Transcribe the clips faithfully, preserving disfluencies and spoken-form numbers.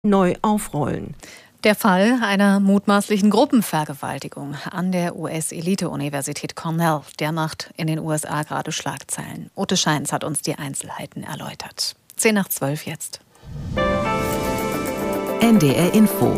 neu aufrollen. Der Fall einer mutmaßlichen Gruppenvergewaltigung an der U S-Elite-Universität Cornell, der macht in den U S A gerade Schlagzeilen. Ute Scheins hat uns die Einzelheiten erläutert. Zehn nach zwölf jetzt. N D R Info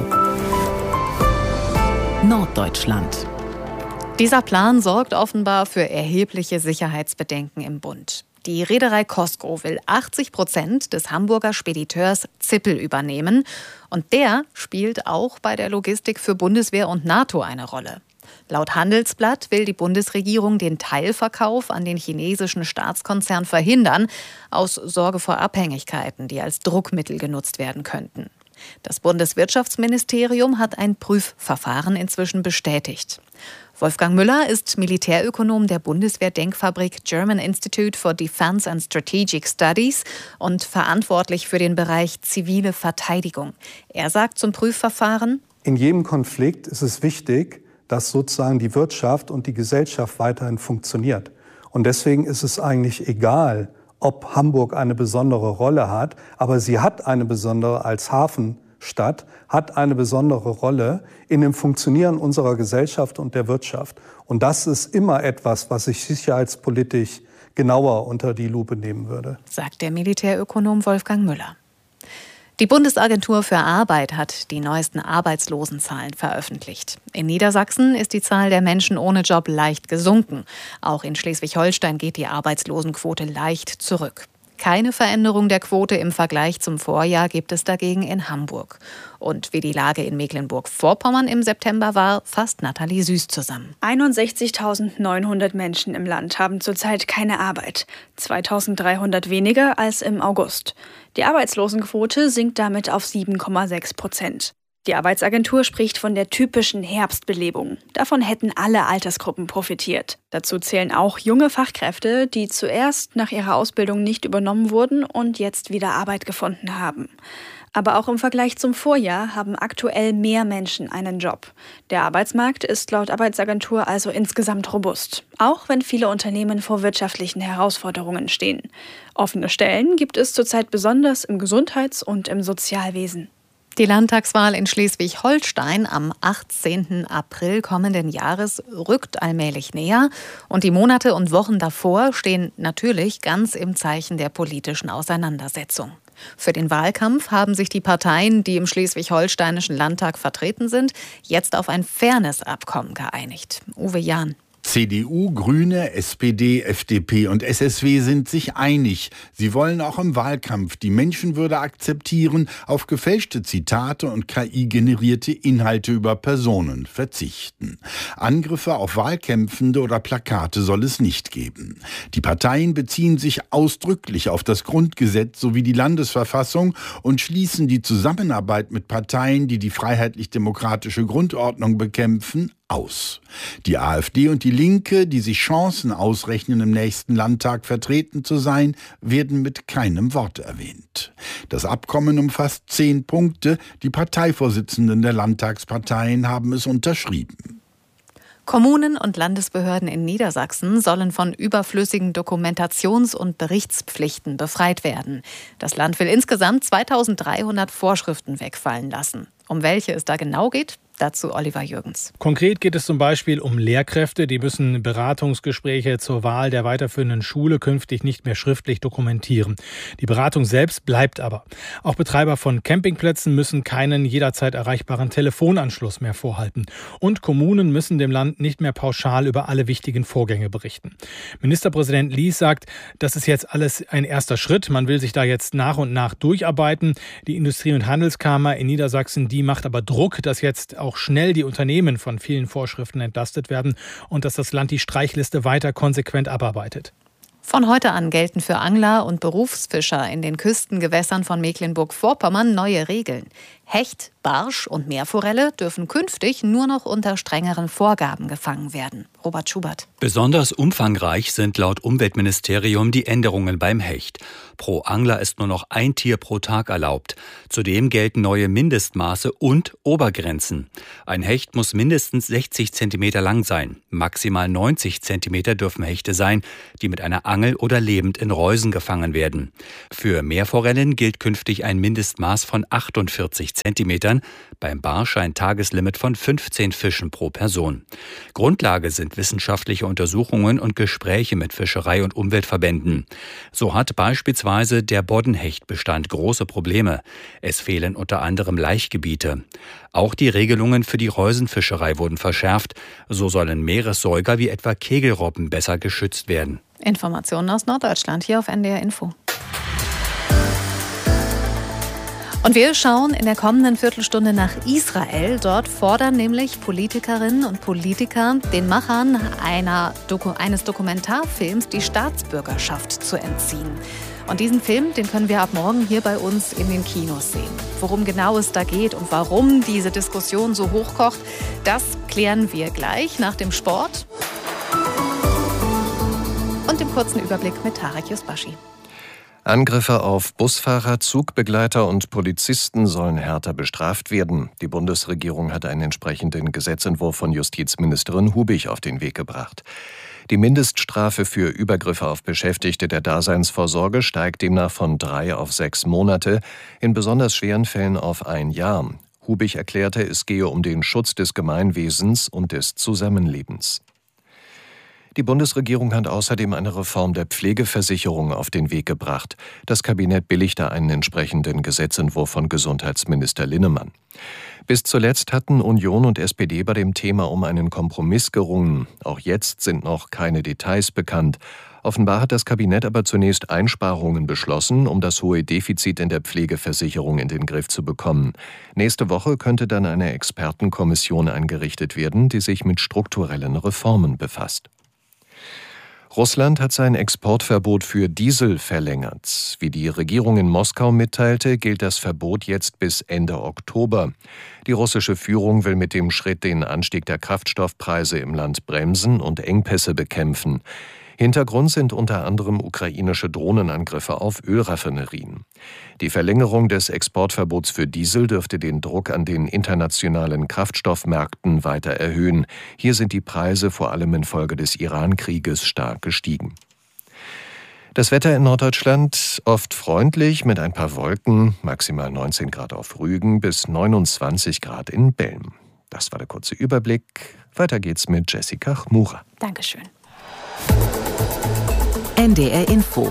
Norddeutschland. Dieser Plan sorgt offenbar für erhebliche Sicherheitsbedenken im Bund. Die Reederei COSCO will achtzig Prozent des Hamburger Spediteurs Zippel übernehmen. Und der spielt auch bei der Logistik für Bundeswehr und NATO eine Rolle. Laut Handelsblatt will die Bundesregierung den Teilverkauf an den chinesischen Staatskonzern verhindern, aus Sorge vor Abhängigkeiten, die als Druckmittel genutzt werden könnten. Das Bundeswirtschaftsministerium hat ein Prüfverfahren inzwischen bestätigt. Wolfgang Müller ist Militärökonom der Bundeswehr-Denkfabrik German Institute for Defense and Strategic Studies und verantwortlich für den Bereich zivile Verteidigung. Er sagt zum Prüfverfahren: In jedem Konflikt ist es wichtig, dass sozusagen die Wirtschaft und die Gesellschaft weiterhin funktioniert. Und deswegen ist es eigentlich egal, ob Hamburg eine besondere Rolle hat, aber sie hat eine besondere als Hafenstadt, hat eine besondere Rolle in dem Funktionieren unserer Gesellschaft und der Wirtschaft. Und das ist immer etwas, was ich sicherheitspolitisch genauer unter die Lupe nehmen würde, sagt der Militärökonom Wolfgang Müller. Die Bundesagentur für Arbeit hat die neuesten Arbeitslosenzahlen veröffentlicht. In Niedersachsen ist die Zahl der Menschen ohne Job leicht gesunken. Auch in Schleswig-Holstein geht die Arbeitslosenquote leicht zurück. Keine Veränderung der Quote im Vergleich zum Vorjahr gibt es dagegen in Hamburg. Und wie die Lage in Mecklenburg-Vorpommern im September war, fasst Nathalie Süß zusammen. einundsechzigtausendneunhundert Menschen im Land haben zurzeit keine Arbeit. zweitausenddreihundert weniger als im August. Die Arbeitslosenquote sinkt damit auf sieben Komma sechs Prozent. Die Arbeitsagentur spricht von der typischen Herbstbelebung. Davon hätten alle Altersgruppen profitiert. Dazu zählen auch junge Fachkräfte, die zuerst nach ihrer Ausbildung nicht übernommen wurden und jetzt wieder Arbeit gefunden haben. Aber auch im Vergleich zum Vorjahr haben aktuell mehr Menschen einen Job. Der Arbeitsmarkt ist laut Arbeitsagentur also insgesamt robust, auch wenn viele Unternehmen vor wirtschaftlichen Herausforderungen stehen. Offene Stellen gibt es zurzeit besonders im Gesundheits- und im Sozialwesen. Die Landtagswahl in Schleswig-Holstein am achtzehnten April kommenden Jahres rückt allmählich näher. Und die Monate und Wochen davor stehen natürlich ganz im Zeichen der politischen Auseinandersetzung. Für den Wahlkampf haben sich die Parteien, die im schleswig-holsteinischen Landtag vertreten sind, jetzt auf ein Fairness-Abkommen geeinigt. Uwe Jahn. C D U, Grüne, S P D, F D P und S S W sind sich einig. Sie wollen auch im Wahlkampf die Menschenwürde akzeptieren, auf gefälschte Zitate und K I-generierte Inhalte über Personen verzichten. Angriffe auf Wahlkämpfende oder Plakate soll es nicht geben. Die Parteien beziehen sich ausdrücklich auf das Grundgesetz sowie die Landesverfassung und schließen die Zusammenarbeit mit Parteien, die die freiheitlich-demokratische Grundordnung bekämpfen, aus. Die AfD und die Linke, die sich Chancen ausrechnen, im nächsten Landtag vertreten zu sein, werden mit keinem Wort erwähnt. Das Abkommen umfasst zehn Punkte. Die Parteivorsitzenden der Landtagsparteien haben es unterschrieben. Kommunen und Landesbehörden in Niedersachsen sollen von überflüssigen Dokumentations- und Berichtspflichten befreit werden. Das Land will insgesamt zweitausenddreihundert Vorschriften wegfallen lassen. Um welche es da genau geht, dazu Oliver Jürgens. Konkret geht es zum Beispiel um Lehrkräfte. Die müssen Beratungsgespräche zur Wahl der weiterführenden Schule künftig nicht mehr schriftlich dokumentieren. Die Beratung selbst bleibt aber. Auch Betreiber von Campingplätzen müssen keinen jederzeit erreichbaren Telefonanschluss mehr vorhalten. Und Kommunen müssen dem Land nicht mehr pauschal über alle wichtigen Vorgänge berichten. Ministerpräsident Lies sagt, das ist jetzt alles ein erster Schritt. Man will sich da jetzt nach und nach durcharbeiten. Die Industrie- und Handelskammer in Niedersachsen, die macht aber Druck, dass jetzt auch schnell die Unternehmen von vielen Vorschriften entlastet werden und dass das Land die Streichliste weiter konsequent abarbeitet. Von heute an gelten für Angler und Berufsfischer in den Küstengewässern von Mecklenburg-Vorpommern neue Regeln. Hecht, Barsch und Meerforelle dürfen künftig nur noch unter strengeren Vorgaben gefangen werden. Robert Schubert. Besonders umfangreich sind laut Umweltministerium die Änderungen beim Hecht. Pro Angler ist nur noch ein Tier pro Tag erlaubt. Zudem gelten neue Mindestmaße und Obergrenzen. Ein Hecht muss mindestens sechzig Zentimeter lang sein. Maximal neunzig Zentimeter dürfen Hechte sein, die mit einer Angel oder lebend in Reusen gefangen werden. Für Meerforellen gilt künftig ein Mindestmaß von achtundvierzig Zentimetern, beim Barsch ein Tageslimit von fünfzehn Fischen pro Person. Grundlage sind wissenschaftliche Untersuchungen und Gespräche mit Fischerei- und Umweltverbänden. So hat beispielsweise der Boddenhechtbestand große Probleme. Es fehlen unter anderem Laichgebiete. Auch die Regelungen für die Reusenfischerei wurden verschärft. So sollen Meeressäuger wie etwa Kegelrobben besser geschützt werden. Informationen aus Norddeutschland hier auf N D R Info. Und wir schauen in der kommenden Viertelstunde nach Israel. Dort fordern nämlich Politikerinnen und Politiker den Machern einer Doku- eines Dokumentarfilms die Staatsbürgerschaft zu entziehen. Und diesen Film, den können wir ab morgen hier bei uns in den Kinos sehen. Worum genau es da geht und warum diese Diskussion so hochkocht, das klären wir gleich nach dem Sport und dem kurzen Überblick mit Tarek Yusbashi. Angriffe auf Busfahrer, Zugbegleiter und Polizisten sollen härter bestraft werden. Die Bundesregierung hat einen entsprechenden Gesetzentwurf von Justizministerin Hubig auf den Weg gebracht. Die Mindeststrafe für Übergriffe auf Beschäftigte der Daseinsvorsorge steigt demnach von drei auf sechs Monate, in besonders schweren Fällen auf ein Jahr. Hubig erklärte, es gehe um den Schutz des Gemeinwesens und des Zusammenlebens. Die Bundesregierung hat außerdem eine Reform der Pflegeversicherung auf den Weg gebracht. Das Kabinett billigte einen entsprechenden Gesetzentwurf von Gesundheitsminister Linnemann. Bis zuletzt hatten Union und S P D bei dem Thema um einen Kompromiss gerungen. Auch jetzt sind noch keine Details bekannt. Offenbar hat das Kabinett aber zunächst Einsparungen beschlossen, um das hohe Defizit in der Pflegeversicherung in den Griff zu bekommen. Nächste Woche könnte dann eine Expertenkommission eingerichtet werden, die sich mit strukturellen Reformen befasst. Russland hat sein Exportverbot für Diesel verlängert. Wie die Regierung in Moskau mitteilte, gilt das Verbot jetzt bis Ende Oktober. Die russische Führung will mit dem Schritt den Anstieg der Kraftstoffpreise im Land bremsen und Engpässe bekämpfen. Hintergrund sind unter anderem ukrainische Drohnenangriffe auf Ölraffinerien. Die Verlängerung des Exportverbots für Diesel dürfte den Druck an den internationalen Kraftstoffmärkten weiter erhöhen. Hier sind die Preise vor allem infolge des Iran-Krieges stark gestiegen. Das Wetter in Norddeutschland oft freundlich mit ein paar Wolken, maximal neunzehn Grad auf Rügen bis neunundzwanzig Grad in Belm. Das war der kurze Überblick. Weiter geht's mit Jessica Chmura. Dankeschön. N D R Info.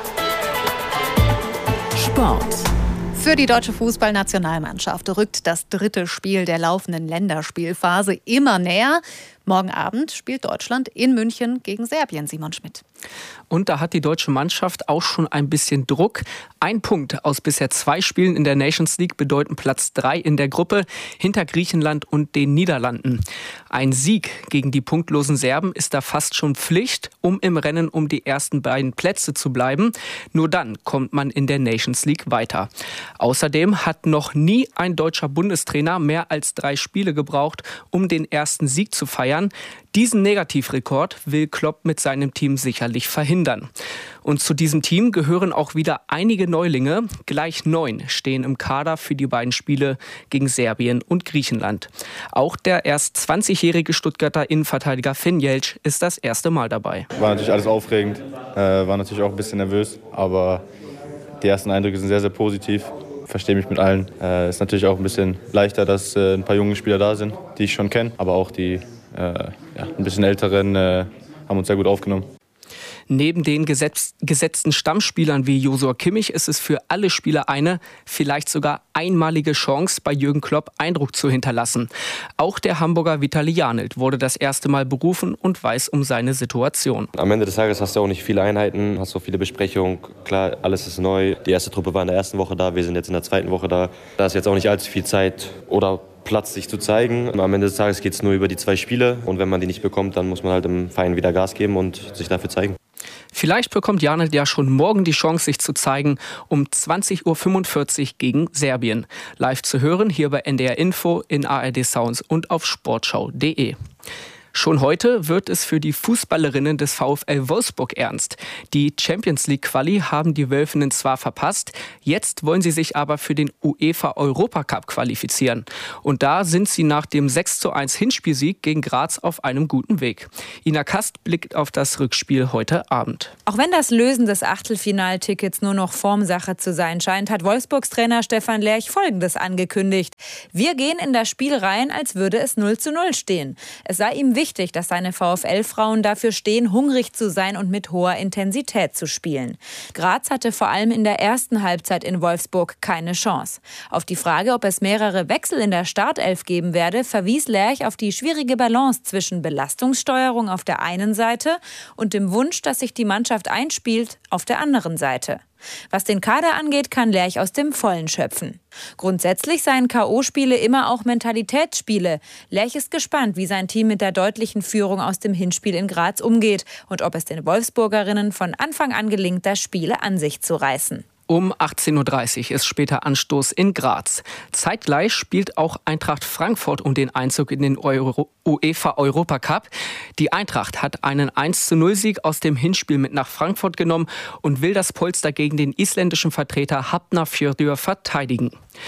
Sport. Für die deutsche Fußballnationalmannschaft rückt das dritte Spiel der laufenden Länderspielphase immer näher. Morgen Abend spielt Deutschland in München gegen Serbien. Simon Schmidt. Und da hat die deutsche Mannschaft auch schon ein bisschen Druck. Ein Punkt aus bisher zwei Spielen in der Nations League bedeuten Platz drei in der Gruppe hinter Griechenland und den Niederlanden. Ein Sieg gegen die punktlosen Serben ist da fast schon Pflicht, um im Rennen um die ersten beiden Plätze zu bleiben. Nur dann kommt man in der Nations League weiter. Außerdem hat noch nie ein deutscher Bundestrainer mehr als drei Spiele gebraucht, um den ersten Sieg zu feiern. Diesen Negativrekord will Klopp mit seinem Team sicherlich verhindern. Und zu diesem Team gehören auch wieder einige Neulinge. Gleich neun stehen im Kader für die beiden Spiele gegen Serbien und Griechenland. Auch der erst zwanzigjährige Stuttgarter Innenverteidiger Finn Jeltsch ist das erste Mal dabei. War natürlich alles aufregend, äh, war natürlich auch ein bisschen nervös, aber die ersten Eindrücke sind sehr, sehr positiv. Verstehe mich mit allen. Es äh, ist natürlich auch ein bisschen leichter, dass äh, ein paar junge Spieler da sind, die ich schon kenne, aber auch die Äh, ja, ein bisschen älteren äh, haben uns sehr gut aufgenommen. Neben den gesetz- gesetzten Stammspielern wie Joshua Kimmich ist es für alle Spieler eine, vielleicht sogar einmalige Chance, bei Jürgen Klopp Eindruck zu hinterlassen. Auch der Hamburger Vitali Janelt wurde das erste Mal berufen und weiß um seine Situation. Am Ende des Tages hast du auch nicht viele Einheiten, hast so viele Besprechungen. Klar, alles ist neu. Die erste Truppe war in der ersten Woche da, wir sind jetzt in der zweiten Woche da. Da ist jetzt auch nicht allzu viel Zeit oder Platz, sich zu zeigen. Am Ende des Tages geht es nur über die zwei Spiele und wenn man die nicht bekommt, dann muss man halt im Verein wieder Gas geben und sich dafür zeigen. Vielleicht bekommt Janelt ja schon morgen die Chance, sich zu zeigen, um zwanzig Uhr fünfundvierzig gegen Serbien. Live zu hören hier bei N D R Info, in A R D Sounds und auf sportschau punkt de. Schon heute wird es für die Fußballerinnen des VfL Wolfsburg ernst. Die Champions League Quali haben die Wölfinnen zwar verpasst, jetzt wollen sie sich aber für den UEFA Europacup qualifizieren. Und da sind sie nach dem sechs zu eins Hinspielsieg gegen Graz auf einem guten Weg. Ina Kast blickt auf das Rückspiel heute Abend. Auch wenn das Lösen des Achtelfinaltickets nur noch Formsache zu sein scheint, hat Wolfsburgs Trainer Stefan Lerch Folgendes angekündigt: Wir gehen in das Spiel rein, als würde es null zu null stehen. Es sei ihm wichtig, Wichtig, dass seine VfL-Frauen dafür stehen, hungrig zu sein und mit hoher Intensität zu spielen. Graz hatte vor allem in der ersten Halbzeit in Wolfsburg keine Chance. Auf die Frage, ob es mehrere Wechsel in der Startelf geben werde, verwies Lerch auf die schwierige Balance zwischen Belastungssteuerung auf der einen Seite und dem Wunsch, dass sich die Mannschaft einspielt, auf der anderen Seite. Was den Kader angeht, kann Lerch aus dem Vollen schöpfen. Grundsätzlich seien K O-Spiele immer auch Mentalitätsspiele. Lerch ist gespannt, wie sein Team mit der deutlichen Führung aus dem Hinspiel in Graz umgeht und ob es den Wolfsburgerinnen von Anfang an gelingt, das Spiel an sich zu reißen. Um achtzehn Uhr dreißig ist später Anstoß in Graz. Zeitgleich spielt auch Eintracht Frankfurt um den Einzug in den Euro- UEFA Europacup. Die Eintracht hat einen eins zu null Sieg aus dem Hinspiel mit nach Frankfurt genommen und will das Polster gegen den isländischen Vertreter Hafnarfjörður verteidigen.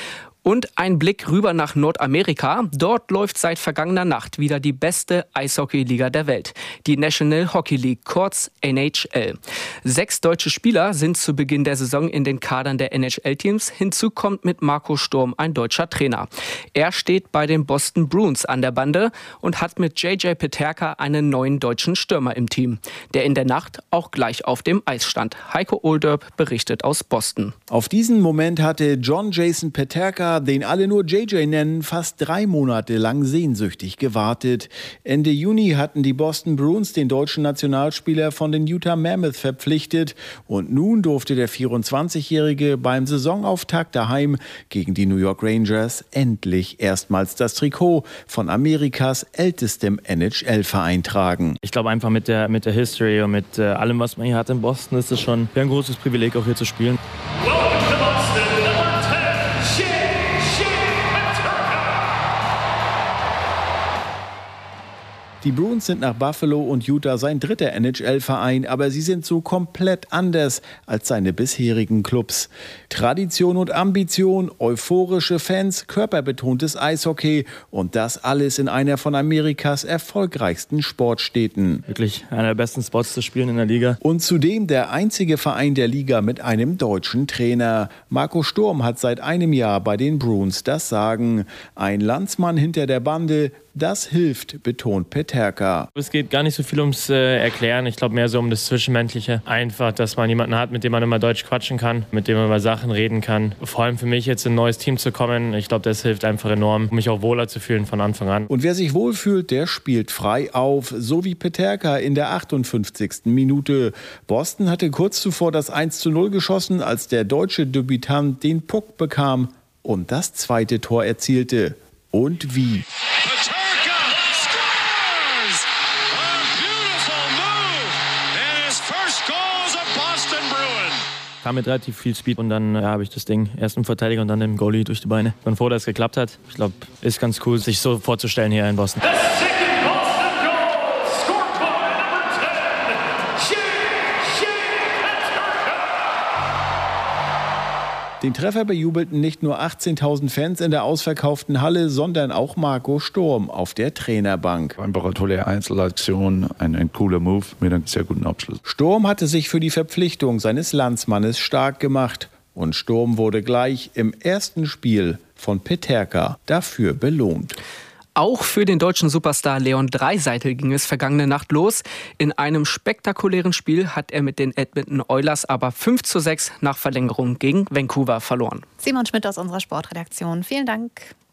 Und ein Blick rüber nach Nordamerika. Dort läuft seit vergangener Nacht wieder die beste Eishockey-Liga der Welt. Die National Hockey League, kurz N H L. Sechs deutsche Spieler sind zu Beginn der Saison in den Kadern der N H L-Teams. Hinzu kommt mit Marco Sturm ein deutscher Trainer. Er steht bei den Boston Bruins an der Bande und hat mit J J Peterka einen neuen deutschen Stürmer im Team, der in der Nacht auch gleich auf dem Eis stand. Heiko Olderb berichtet aus Boston. Auf diesen Moment hatte John Jason Peterka, den alle nur J J nennen, fast drei Monate lang sehnsüchtig gewartet. Ende Juni hatten die Boston Bruins den deutschen Nationalspieler von den Utah Mammoth verpflichtet und nun durfte der vierundzwanzigjährige beim Saisonauftakt daheim gegen die New York Rangers endlich erstmals das Trikot von Amerikas ältestem N H L-Verein tragen. Ich glaube einfach mit der, mit der History und mit äh, allem, was man hier hat in Boston, ist es schon ein großes Privileg, auch hier zu spielen. Die Bruins sind nach Buffalo und Utah sein dritter N H L-Verein, aber sie sind so komplett anders als seine bisherigen Clubs. Tradition und Ambition, euphorische Fans, körperbetontes Eishockey und das alles in einer von Amerikas erfolgreichsten Sportstädten. Wirklich einer der besten Spots zu spielen in der Liga. Und zudem der einzige Verein der Liga mit einem deutschen Trainer. Marco Sturm hat seit einem Jahr bei den Bruins das Sagen. Ein Landsmann hinter der Bande. Das hilft, betont Peterka. Es geht gar nicht so viel ums äh, Erklären. Ich glaube mehr so um das Zwischenmenschliche. Einfach, dass man jemanden hat, mit dem man immer Deutsch quatschen kann, mit dem man über Sachen reden kann. Vor allem für mich jetzt in ein neues Team zu kommen, ich glaube, das hilft einfach enorm, um mich auch wohler zu fühlen von Anfang an. Und wer sich wohlfühlt, der spielt frei auf, so wie Peterka in der achtundfünfzigsten Minute. Boston hatte kurz zuvor das eins zu null geschossen, als der deutsche Debütant den Puck bekam und das zweite Tor erzielte. Und wie? Kam mit relativ viel Speed und dann ja, habe ich das Ding erst im Verteidiger und dann im Goalie durch die Beine. Ich bin froh, dass es geklappt hat. Ich glaube, ist ganz cool, sich so vorzustellen hier in Boston. Den Treffer bejubelten nicht nur achtzehntausend Fans in der ausverkauften Halle, sondern auch Marco Sturm auf der Trainerbank. Einfach eine tolle Einzelaktion, ein, ein cooler Move mit einem sehr guten Abschluss. Sturm hatte sich für die Verpflichtung seines Landsmannes stark gemacht. Und Sturm wurde gleich im ersten Spiel von Peterka dafür belohnt. Auch für den deutschen Superstar Leon Draisaitl ging es vergangene Nacht los. In einem spektakulären Spiel hat er mit den Edmonton Oilers aber fünf zu sechs nach Verlängerung gegen Vancouver verloren. Simon Schmidt aus unserer Sportredaktion, vielen Dank.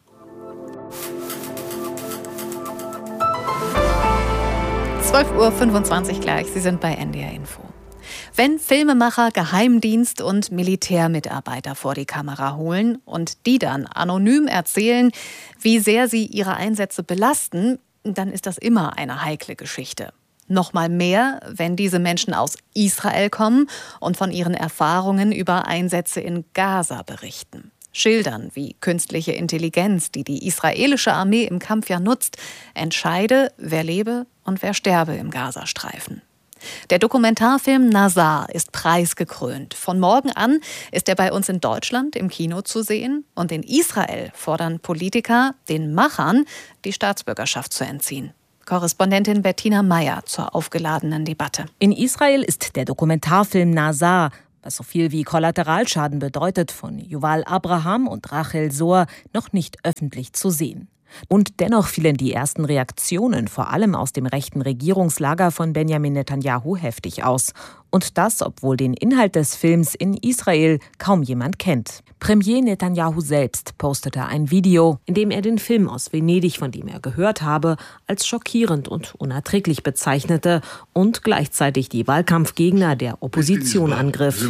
zwölf Uhr fünfundzwanzig gleich, Sie sind bei N D R Info. Wenn Filmemacher, Geheimdienst und Militärmitarbeiter vor die Kamera holen und die dann anonym erzählen, wie sehr sie ihre Einsätze belasten, dann ist das immer eine heikle Geschichte. Nochmal mehr, wenn diese Menschen aus Israel kommen und von ihren Erfahrungen über Einsätze in Gaza berichten. Schildern, wie künstliche Intelligenz, die die israelische Armee im Kampf ja nutzt, entscheide, wer lebe und wer sterbe im Gazastreifen. Der Dokumentarfilm Nazar ist preisgekrönt. Von morgen an ist er bei uns in Deutschland im Kino zu sehen. Und in Israel fordern Politiker den Machern, die Staatsbürgerschaft zu entziehen. Korrespondentin Bettina Meyer zur aufgeladenen Debatte. In Israel ist der Dokumentarfilm Nazar, was so viel wie Kollateralschaden bedeutet, von Yuval Abraham und Rachel Zohr, noch nicht öffentlich zu sehen. Und dennoch fielen die ersten Reaktionen, vor allem aus dem rechten Regierungslager von Benjamin Netanyahu, heftig aus. Und das, obwohl den Inhalt des Films in Israel kaum jemand kennt. Premier Netanyahu selbst postete ein Video, in dem er den Film aus Venedig, von dem er gehört habe, als schockierend und unerträglich bezeichnete und gleichzeitig die Wahlkampfgegner der Opposition angriff.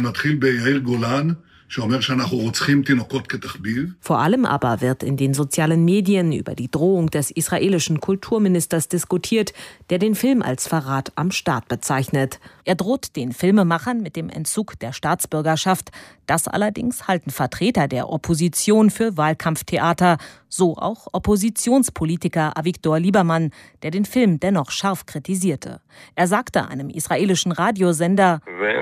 Vor allem aber wird in den sozialen Medien über die Drohung des israelischen Kulturministers diskutiert, der den Film als Verrat am Staat bezeichnet. Er droht den Filmemachern mit dem Entzug der Staatsbürgerschaft. Das allerdings halten Vertreter der Opposition für Wahlkampftheater, so auch Oppositionspolitiker Avigdor Lieberman, der den Film dennoch scharf kritisierte. Er sagte einem israelischen Radiosender: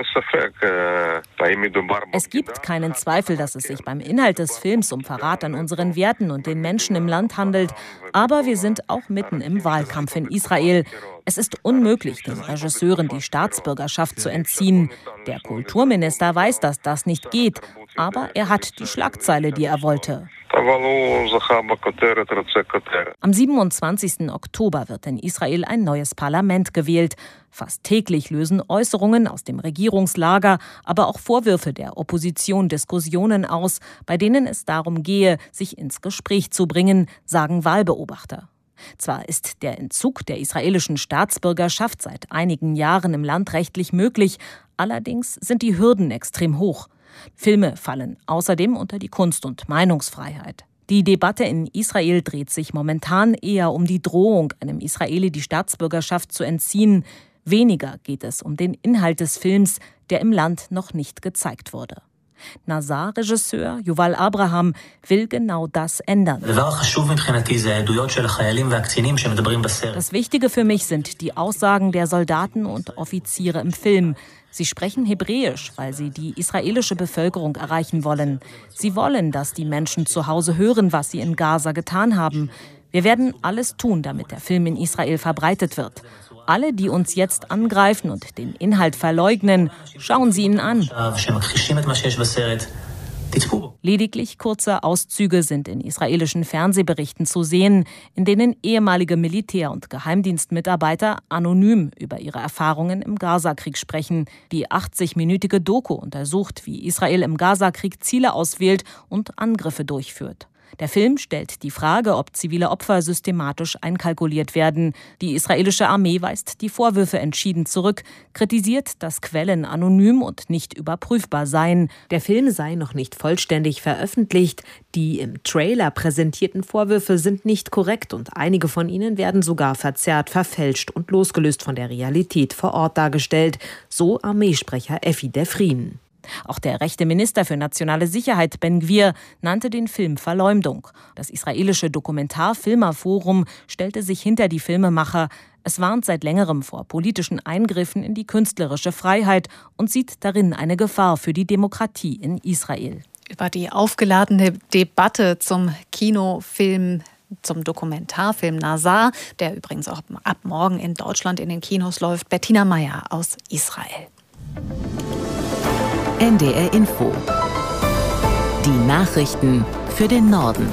Es gibt keinen Zweifel, dass es sich beim Inhalt des Films um Verrat an unseren Werten und den Menschen im Land handelt. Aber wir sind auch mitten im Wahlkampf in Israel. Es ist unmöglich, den Regisseuren die Staatsbürgerschaft zu entziehen. Der Kulturminister weiß, dass das nicht geht, aber er hat die Schlagzeile, die er wollte. Am siebenundzwanzigsten Oktober wird in Israel ein neues Parlament gewählt. Fast täglich lösen Äußerungen aus dem Regierungslager, aber auch Vorwürfe der Opposition Diskussionen aus, bei denen es darum gehe, sich ins Gespräch zu bringen, sagen Wahlbeobachter. Zwar ist der Entzug der israelischen Staatsbürgerschaft seit einigen Jahren im Land rechtlich möglich, allerdings sind die Hürden extrem hoch. Filme fallen außerdem unter die Kunst- und Meinungsfreiheit. Die Debatte in Israel dreht sich momentan eher um die Drohung, einem Israeli die Staatsbürgerschaft zu entziehen. Weniger geht es um den Inhalt des Films, der im Land noch nicht gezeigt wurde. Nazar-Regisseur Yuval Abraham will genau das ändern. Das Wichtige für mich sind die Aussagen der Soldaten und Offiziere im Film. Sie sprechen Hebräisch, weil sie die israelische Bevölkerung erreichen wollen. Sie wollen, dass die Menschen zu Hause hören, was sie in Gaza getan haben. Wir werden alles tun, damit der Film in Israel verbreitet wird. Alle, die uns jetzt angreifen und den Inhalt verleugnen, schauen Sie ihn an. Lediglich kurze Auszüge sind in israelischen Fernsehberichten zu sehen, in denen ehemalige Militär- und Geheimdienstmitarbeiter anonym über ihre Erfahrungen im Gazakrieg sprechen. Die achtzigminütige Doku untersucht, wie Israel im Gazakrieg Ziele auswählt und Angriffe durchführt. Der Film stellt die Frage, ob zivile Opfer systematisch einkalkuliert werden. Die israelische Armee weist die Vorwürfe entschieden zurück, kritisiert, dass Quellen anonym und nicht überprüfbar seien. Der Film sei noch nicht vollständig veröffentlicht. Die im Trailer präsentierten Vorwürfe sind nicht korrekt und einige von ihnen werden sogar verzerrt, verfälscht und losgelöst von der Realität vor Ort dargestellt, so Armeesprecher Effi Defrin. Auch der rechte Minister für nationale Sicherheit Ben-Gvir nannte den Film Verleumdung. Das israelische Dokumentarfilmerforum stellte sich hinter die Filmemacher. Es warnt seit längerem vor politischen Eingriffen in die künstlerische Freiheit und sieht darin eine Gefahr für die Demokratie in Israel. Über die aufgeladene Debatte zum Kinofilm, zum Dokumentarfilm Nazar, der übrigens auch ab morgen in Deutschland in den Kinos läuft, Bettina Meyer aus Israel. N D R Info. Die Nachrichten für den Norden.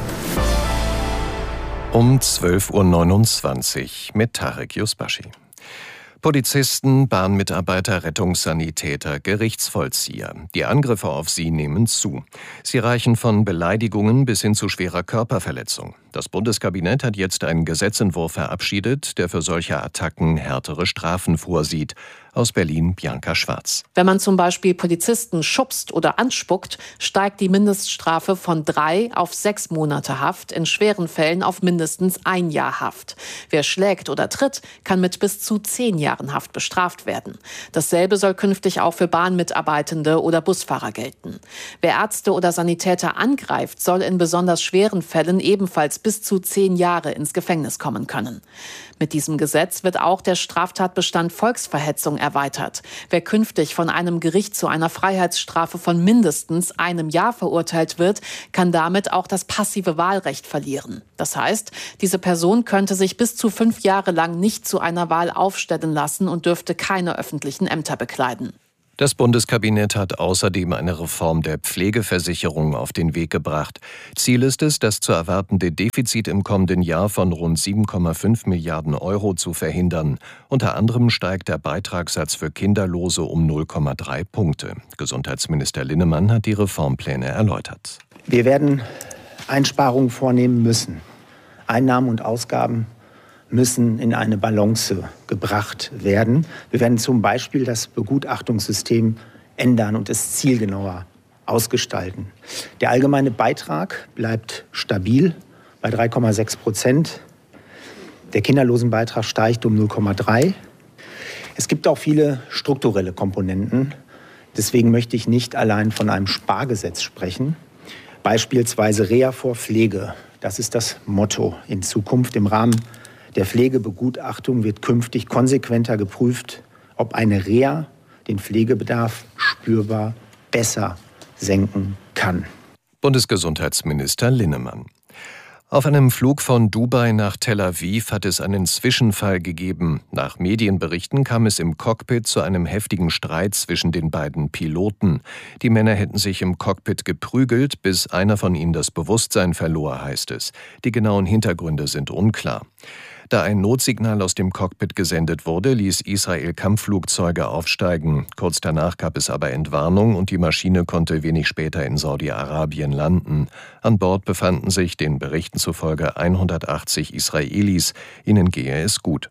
Um zwölf Uhr neunundzwanzig mit Tarek Yusbashi. Polizisten, Bahnmitarbeiter, Rettungssanitäter, Gerichtsvollzieher. Die Angriffe auf sie nehmen zu. Sie reichen von Beleidigungen bis hin zu schwerer Körperverletzung. Das Bundeskabinett hat jetzt einen Gesetzentwurf verabschiedet, der für solche Attacken härtere Strafen vorsieht. Aus Berlin Bianca Schwarz. Wenn man zum Beispiel Polizisten schubst oder anspuckt, steigt die Mindeststrafe von drei auf sechs Monate Haft, in schweren Fällen auf mindestens ein Jahr Haft. Wer schlägt oder tritt, kann mit bis zu zehn Jahren Haft bestraft werden. Dasselbe soll künftig auch für Bahnmitarbeitende oder Busfahrer gelten. Wer Ärzte oder Sanitäter angreift, soll in besonders schweren Fällen ebenfalls bis zu zehn Jahre ins Gefängnis kommen können. Mit diesem Gesetz wird auch der Straftatbestand Volksverhetzung erweitert. Wer künftig von einem Gericht zu einer Freiheitsstrafe von mindestens einem Jahr verurteilt wird, kann damit auch das passive Wahlrecht verlieren. Das heißt, diese Person könnte sich bis zu fünf Jahre lang nicht zu einer Wahl aufstellen lassen und dürfte keine öffentlichen Ämter bekleiden. Das Bundeskabinett hat außerdem eine Reform der Pflegeversicherung auf den Weg gebracht. Ziel ist es, das zu erwartende Defizit im kommenden Jahr von rund sieben Komma fünf Milliarden Euro zu verhindern. Unter anderem steigt der Beitragssatz für Kinderlose um null Komma drei Punkte. Gesundheitsminister Linnemann hat die Reformpläne erläutert. Wir werden Einsparungen vornehmen müssen. Einnahmen und Ausgaben müssen in eine Balance gebracht werden. Wir werden zum Beispiel das Begutachtungssystem ändern und es zielgenauer ausgestalten. Der allgemeine Beitrag bleibt stabil bei drei Komma sechs Prozent. Der Kinderlosenbeitrag steigt um null Komma drei. Es gibt auch viele strukturelle Komponenten. Deswegen möchte ich nicht allein von einem Spargesetz sprechen. Beispielsweise Reha vor Pflege. Das ist das Motto in Zukunft. Im Rahmen der Pflegebegutachtung wird künftig konsequenter geprüft, ob eine Reha den Pflegebedarf spürbar besser senken kann. Bundesgesundheitsminister Linnemann. Auf einem Flug von Dubai nach Tel Aviv hat es einen Zwischenfall gegeben. Nach Medienberichten kam es im Cockpit zu einem heftigen Streit zwischen den beiden Piloten. Die Männer hätten sich im Cockpit geprügelt, bis einer von ihnen das Bewusstsein verlor, heißt es. Die genauen Hintergründe sind unklar. Da ein Notsignal aus dem Cockpit gesendet wurde, ließ Israel Kampfflugzeuge aufsteigen. Kurz danach gab es aber Entwarnung und die Maschine konnte wenig später in Saudi-Arabien landen. An Bord befanden sich den Berichten zufolge hundertachtzig Israelis. Ihnen gehe es gut.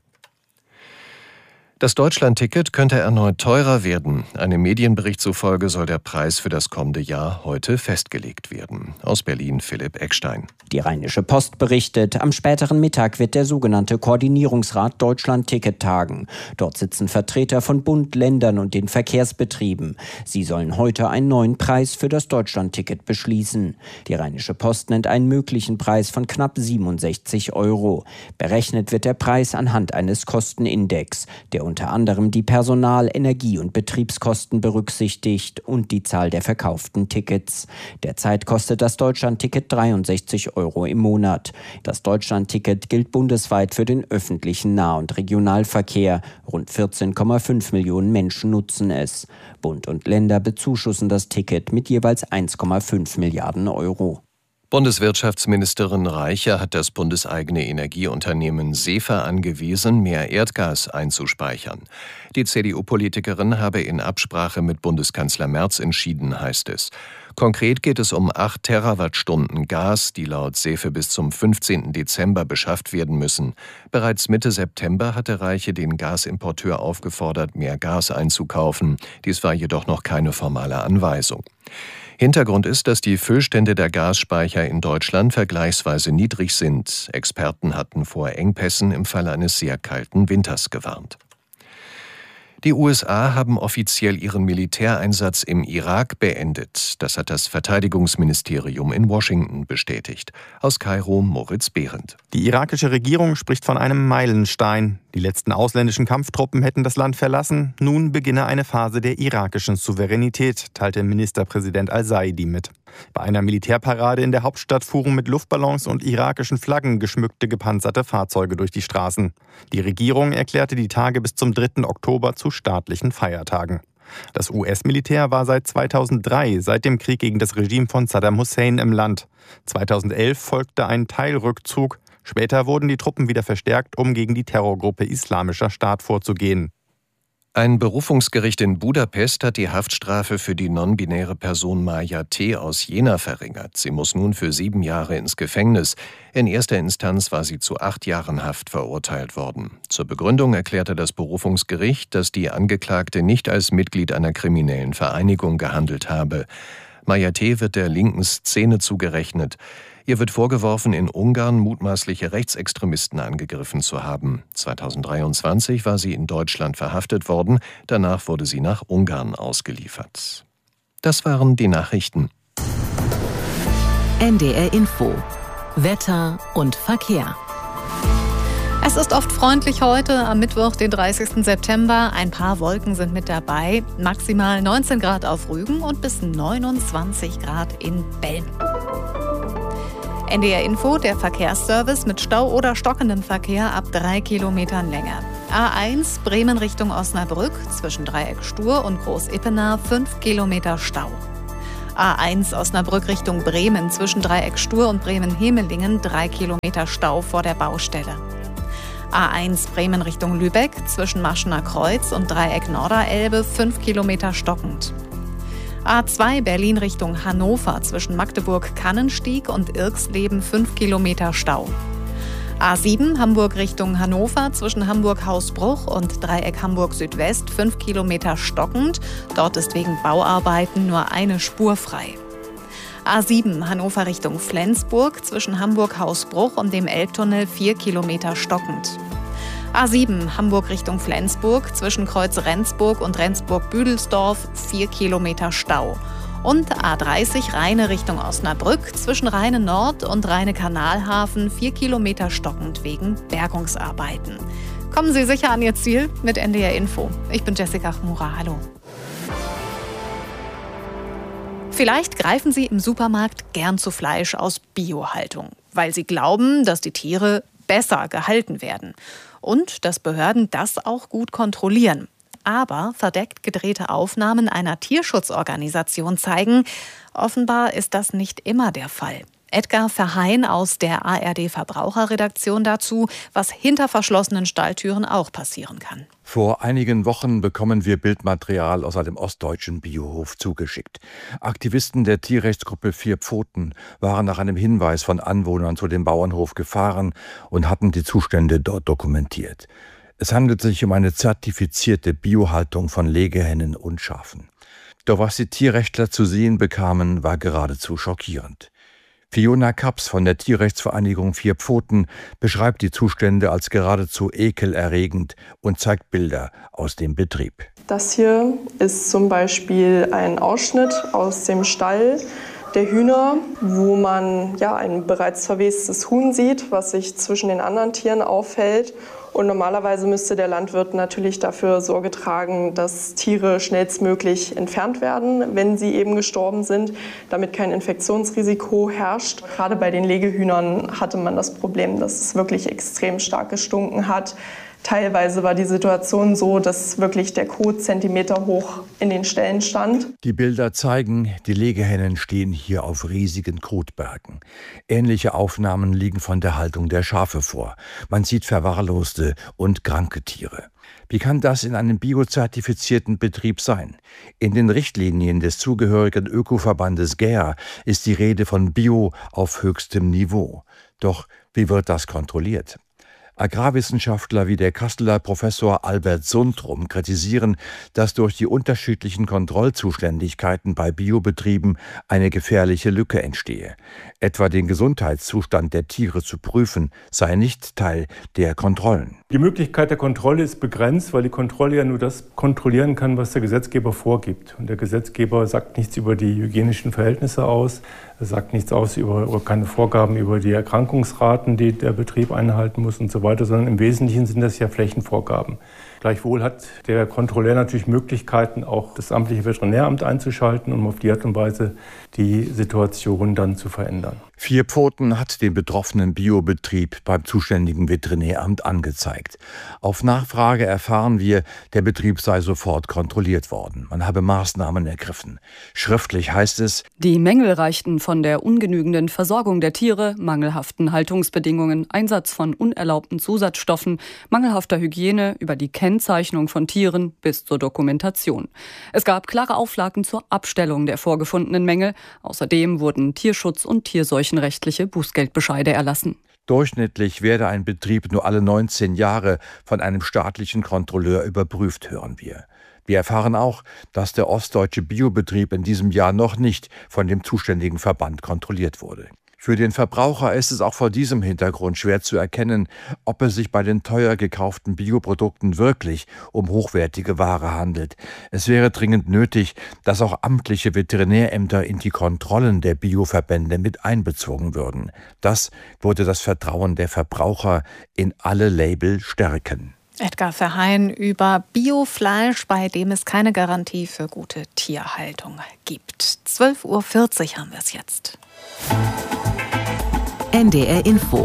Das Deutschlandticket könnte erneut teurer werden. Einem Medienbericht zufolge soll der Preis für das kommende Jahr heute festgelegt werden. Aus Berlin Philipp Eckstein. Die Rheinische Post berichtet, am späteren Mittag wird der sogenannte Koordinierungsrat Deutschlandticket tagen. Dort sitzen Vertreter von Bund, Ländern und den Verkehrsbetrieben. Sie sollen heute einen neuen Preis für das Deutschlandticket beschließen. Die Rheinische Post nennt einen möglichen Preis von knapp siebenundsechzig Euro. Berechnet wird der Preis anhand eines Kostenindex, der unter anderem die Personal-, Energie- und Betriebskosten berücksichtigt und die Zahl der verkauften Tickets. Derzeit kostet das Deutschlandticket dreiundsechzig Euro im Monat. Das Deutschlandticket gilt bundesweit für den öffentlichen Nah- und Regionalverkehr. Rund vierzehn Komma fünf Millionen Menschen nutzen es. Bund und Länder bezuschussen das Ticket mit jeweils eins Komma fünf Milliarden Euro. Bundeswirtschaftsministerin Reiche hat das bundeseigene Energieunternehmen SEFA angewiesen, mehr Erdgas einzuspeichern. Die C D U-Politikerin habe in Absprache mit Bundeskanzler Merz entschieden, heißt es. Konkret geht es um acht Terawattstunden Gas, die laut SEFE bis zum fünfzehnten Dezember beschafft werden müssen. Bereits Mitte September hatte Reiche den Gasimporteur aufgefordert, mehr Gas einzukaufen. Dies war jedoch noch keine formale Anweisung. Hintergrund ist, dass die Füllstände der Gasspeicher in Deutschland vergleichsweise niedrig sind. Experten hatten vor Engpässen im Falle eines sehr kalten Winters gewarnt. Die U S A haben offiziell ihren Militäreinsatz im Irak beendet. Das hat das Verteidigungsministerium in Washington bestätigt. Aus Kairo Moritz Behrendt. Die irakische Regierung spricht von einem Meilenstein. Die letzten ausländischen Kampftruppen hätten das Land verlassen. Nun beginne eine Phase der irakischen Souveränität, teilte Ministerpräsident al-Saidi mit. Bei einer Militärparade in der Hauptstadt fuhren mit Luftballons und irakischen Flaggen geschmückte gepanzerte Fahrzeuge durch die Straßen. Die Regierung erklärte die Tage bis zum dritten Oktober zu staatlichen Feiertagen. Das U S-Militär war seit zweitausenddrei, seit dem Krieg gegen das Regime von Saddam Hussein im Land. zweitausendelf folgte ein Teilrückzug. Später wurden die Truppen wieder verstärkt, um gegen die Terrorgruppe Islamischer Staat vorzugehen. Ein Berufungsgericht in Budapest hat die Haftstrafe für die non-binäre Person Maja T. aus Jena verringert. Sie muss nun für sieben Jahre ins Gefängnis. In erster Instanz war sie zu acht Jahren Haft verurteilt worden. Zur Begründung erklärte das Berufungsgericht, dass die Angeklagte nicht als Mitglied einer kriminellen Vereinigung gehandelt habe. Maja T. wird der linken Szene zugerechnet. Ihr wird vorgeworfen, in Ungarn mutmaßliche Rechtsextremisten angegriffen zu haben. zweitausenddreiundzwanzig war sie in Deutschland verhaftet worden. Danach wurde sie nach Ungarn ausgeliefert. Das waren die Nachrichten. N D R Info. Wetter und Verkehr. Es ist oft freundlich heute, am Mittwoch, den dreißigsten September. Ein paar Wolken sind mit dabei. Maximal neunzehn Grad auf Rügen und bis neunundzwanzig Grad in Belm. N D R Info, der Verkehrsservice mit Stau oder stockendem Verkehr ab drei Kilometern Länge. A eins Bremen Richtung Osnabrück zwischen Dreieck Stur und Groß-Ippenaar fünf Kilometer Stau. A eins Osnabrück Richtung Bremen zwischen Dreieck Stur und Bremen-Hemelingen drei Kilometer Stau vor der Baustelle. A eins Bremen Richtung Lübeck zwischen Maschener Kreuz und Dreieck Norderelbe fünf Kilometer stockend. A zwei Berlin Richtung Hannover zwischen Magdeburg-Kannenstieg und Irxleben fünf Kilometer Stau. A sieben Hamburg Richtung Hannover zwischen Hamburg-Hausbruch und Dreieck Hamburg Südwest fünf Kilometer stockend. Dort ist wegen Bauarbeiten nur eine Spur frei. A sieben Hannover Richtung Flensburg zwischen Hamburg-Hausbruch und dem Elbtunnel vier Kilometer stockend. A sieben Hamburg Richtung Flensburg zwischen Kreuz Rendsburg und Rendsburg-Büdelsdorf vier Kilometer Stau. Und A dreißig Rheine Richtung Osnabrück zwischen Rheine Nord und Rheine Kanalhafen vier Kilometer stockend wegen Bergungsarbeiten. Kommen Sie sicher an Ihr Ziel mit N D R Info. Ich bin Jessica Chmura. Hallo. Vielleicht greifen Sie im Supermarkt gern zu Fleisch aus Biohaltung, weil Sie glauben, dass die Tiere besser gehalten werden und dass Behörden das auch gut kontrollieren. Aber verdeckt gedrehte Aufnahmen einer Tierschutzorganisation zeigen, offenbar ist das nicht immer der Fall. Edgar Verheyen aus der A R D-Verbraucherredaktion dazu, was hinter verschlossenen Stalltüren auch passieren kann. Vor einigen Wochen bekommen wir Bildmaterial aus einem ostdeutschen Biohof zugeschickt. Aktivisten der Tierrechtsgruppe Vier Pfoten waren nach einem Hinweis von Anwohnern zu dem Bauernhof gefahren und hatten die Zustände dort dokumentiert. Es handelt sich um eine zertifizierte Biohaltung von Legehennen und Schafen. Doch was die Tierrechtler zu sehen bekamen, war geradezu schockierend. Fiona Kaps von der Tierrechtsvereinigung Vier Pfoten beschreibt die Zustände als geradezu ekelerregend und zeigt Bilder aus dem Betrieb. Das hier ist zum Beispiel ein Ausschnitt aus dem Stall der Hühner, wo man ja ein bereits verwestes Huhn sieht, was sich zwischen den anderen Tieren aufhält. Und normalerweise müsste der Landwirt natürlich dafür Sorge tragen, dass Tiere schnellstmöglich entfernt werden, wenn sie eben gestorben sind, damit kein Infektionsrisiko herrscht. Gerade bei den Legehühnern hatte man das Problem, dass es wirklich extrem stark gestunken hat. Teilweise war die Situation so, dass wirklich der Kot Zentimeter hoch in den Ställen stand. Die Bilder zeigen, die Legehennen stehen hier auf riesigen Kotbergen. Ähnliche Aufnahmen liegen von der Haltung der Schafe vor. Man sieht verwahrloste und kranke Tiere. Wie kann das in einem biozertifizierten Betrieb sein? In den Richtlinien des zugehörigen Ökoverbandes G E A ist die Rede von Bio auf höchstem Niveau. Doch wie wird das kontrolliert? Agrarwissenschaftler wie der Kasseler Professor Albert Sundrum kritisieren, dass durch die unterschiedlichen Kontrollzuständigkeiten bei Biobetrieben eine gefährliche Lücke entstehe. Etwa den Gesundheitszustand der Tiere zu prüfen, sei nicht Teil der Kontrollen. Die Möglichkeit der Kontrolle ist begrenzt, weil die Kontrolle ja nur das kontrollieren kann, was der Gesetzgeber vorgibt. Und der Gesetzgeber sagt nichts über die hygienischen Verhältnisse aus, er sagt nichts aus über, über keine Vorgaben über die Erkrankungsraten, die der Betrieb einhalten muss und so weiter, sondern im Wesentlichen sind das ja Flächenvorgaben. Gleichwohl hat der Kontrolleur natürlich Möglichkeiten, auch das amtliche Veterinäramt einzuschalten, um auf die Art und Weise die Situation dann zu verändern. Vier Pfoten hat den betroffenen Biobetrieb beim zuständigen Veterinäramt angezeigt. Auf Nachfrage erfahren wir, der Betrieb sei sofort kontrolliert worden. Man habe Maßnahmen ergriffen. Schriftlich heißt es: Die Mängel reichten von von der ungenügenden Versorgung der Tiere, mangelhaften Haltungsbedingungen, Einsatz von unerlaubten Zusatzstoffen, mangelhafter Hygiene über die Kennzeichnung von Tieren bis zur Dokumentation. Es gab klare Auflagen zur Abstellung der vorgefundenen Mängel. Außerdem wurden Tierschutz- und tierseuchenrechtliche Bußgeldbescheide erlassen. Durchschnittlich werde ein Betrieb nur alle neunzehn Jahre von einem staatlichen Kontrolleur überprüft, hören wir. Wir erfahren auch, dass der ostdeutsche Biobetrieb in diesem Jahr noch nicht von dem zuständigen Verband kontrolliert wurde. Für den Verbraucher ist es auch vor diesem Hintergrund schwer zu erkennen, ob es sich bei den teuer gekauften Bioprodukten wirklich um hochwertige Ware handelt. Es wäre dringend nötig, dass auch amtliche Veterinärämter in die Kontrollen der Bioverbände mit einbezogen würden. Das würde das Vertrauen der Verbraucher in alle Label stärken. Edgar Verheyen über Biofleisch, bei dem es keine Garantie für gute Tierhaltung gibt. zwölf Uhr vierzig haben wir es jetzt. N D R Info.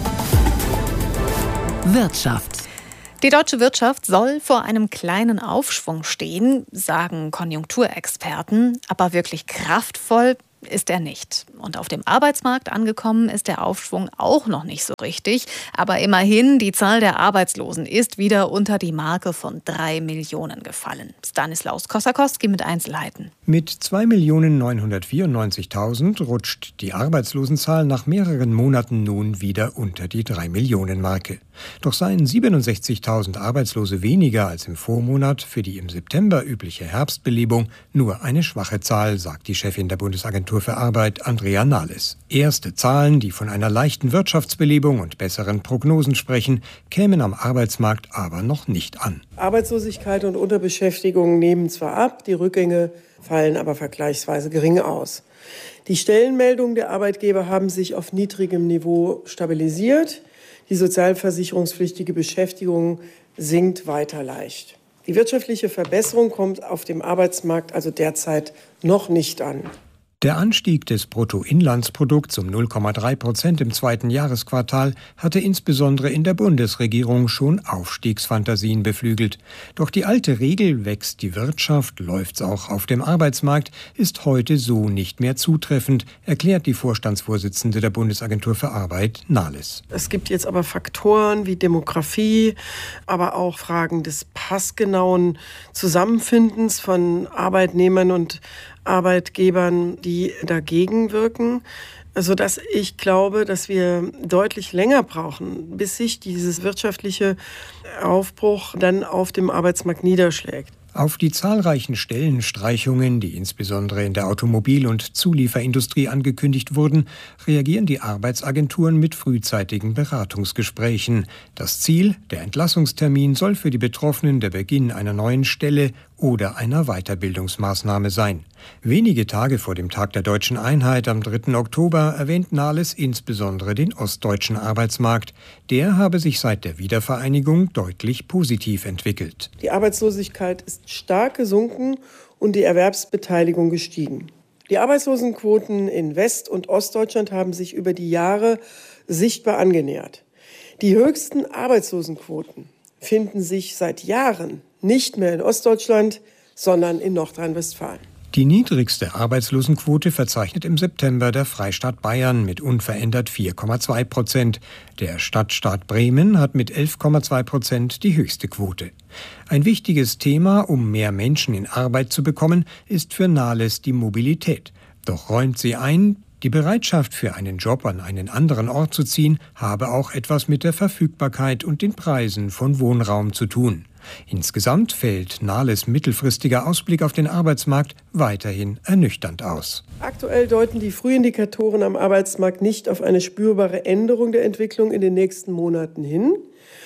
Wirtschaft. Die deutsche Wirtschaft soll vor einem kleinen Aufschwung stehen, sagen Konjunkturexperten, aber wirklich kraftvoll ist er nicht. Und auf dem Arbeitsmarkt angekommen ist der Aufschwung auch noch nicht so richtig. Aber immerhin, die Zahl der Arbeitslosen ist wieder unter die Marke von drei Millionen gefallen. Stanislaus Kosakowski mit Einzelheiten. Mit zwei Millionen neunhundertvierundneunzigtausend rutscht die Arbeitslosenzahl nach mehreren Monaten nun wieder unter die drei Millionen Marke. Doch seien siebenundsechzigtausend Arbeitslose weniger als im Vormonat für die im September übliche Herbstbelebung nur eine schwache Zahl, sagt die Chefin der Bundesagentur für Arbeit, Andrea Nahles. Erste Zahlen, die von einer leichten Wirtschaftsbelebung und besseren Prognosen sprechen, kämen am Arbeitsmarkt aber noch nicht an. Arbeitslosigkeit und Unterbeschäftigung nehmen zwar ab, die Rückgänge fallen aber vergleichsweise gering aus. Die Stellenmeldungen der Arbeitgeber haben sich auf niedrigem Niveau stabilisiert. Die sozialversicherungspflichtige Beschäftigung sinkt weiter leicht. Die wirtschaftliche Verbesserung kommt auf dem Arbeitsmarkt also derzeit noch nicht an. Der Anstieg des Bruttoinlandsprodukts um null Komma drei Prozent im zweiten Jahresquartal hatte insbesondere in der Bundesregierung schon Aufstiegsfantasien beflügelt. Doch die alte Regel, wächst die Wirtschaft, läuft's auch auf dem Arbeitsmarkt, ist heute so nicht mehr zutreffend, erklärt die Vorstandsvorsitzende der Bundesagentur für Arbeit, Nahles. Es gibt jetzt aber Faktoren wie Demografie, aber auch Fragen des passgenauen Zusammenfindens von Arbeitnehmern und Arbeitgebern, die dagegen wirken, sodass ich glaube, dass wir deutlich länger brauchen, bis sich dieses wirtschaftliche Aufbruch dann auf dem Arbeitsmarkt niederschlägt. Auf die zahlreichen Stellenstreichungen, die insbesondere in der Automobil- und Zulieferindustrie angekündigt wurden, reagieren die Arbeitsagenturen mit frühzeitigen Beratungsgesprächen. Das Ziel, der Entlassungstermin, soll für die Betroffenen der Beginn einer neuen Stelle oder einer Weiterbildungsmaßnahme sein. Wenige Tage vor dem Tag der Deutschen Einheit am dritten Oktober erwähnt Nahles insbesondere den ostdeutschen Arbeitsmarkt. Der habe sich seit der Wiedervereinigung deutlich positiv entwickelt. Die Arbeitslosigkeit ist stark gesunken und die Erwerbsbeteiligung gestiegen. Die Arbeitslosenquoten in West- und Ostdeutschland haben sich über die Jahre sichtbar angenähert. Die höchsten Arbeitslosenquoten finden sich seit Jahren nicht mehr in Ostdeutschland, sondern in Nordrhein-Westfalen. Die niedrigste Arbeitslosenquote verzeichnet im September der Freistaat Bayern mit unverändert vier Komma zwei Prozent. Der Stadtstaat Bremen hat mit elf Komma zwei Prozent die höchste Quote. Ein wichtiges Thema, um mehr Menschen in Arbeit zu bekommen, ist für Nahles die Mobilität. Doch räumt sie ein, die Bereitschaft für einen Job an einen anderen Ort zu ziehen, habe auch etwas mit der Verfügbarkeit und den Preisen von Wohnraum zu tun. Insgesamt fällt Nahles mittelfristiger Ausblick auf den Arbeitsmarkt weiterhin ernüchternd aus. Aktuell deuten die Frühindikatoren am Arbeitsmarkt nicht auf eine spürbare Änderung der Entwicklung in den nächsten Monaten hin.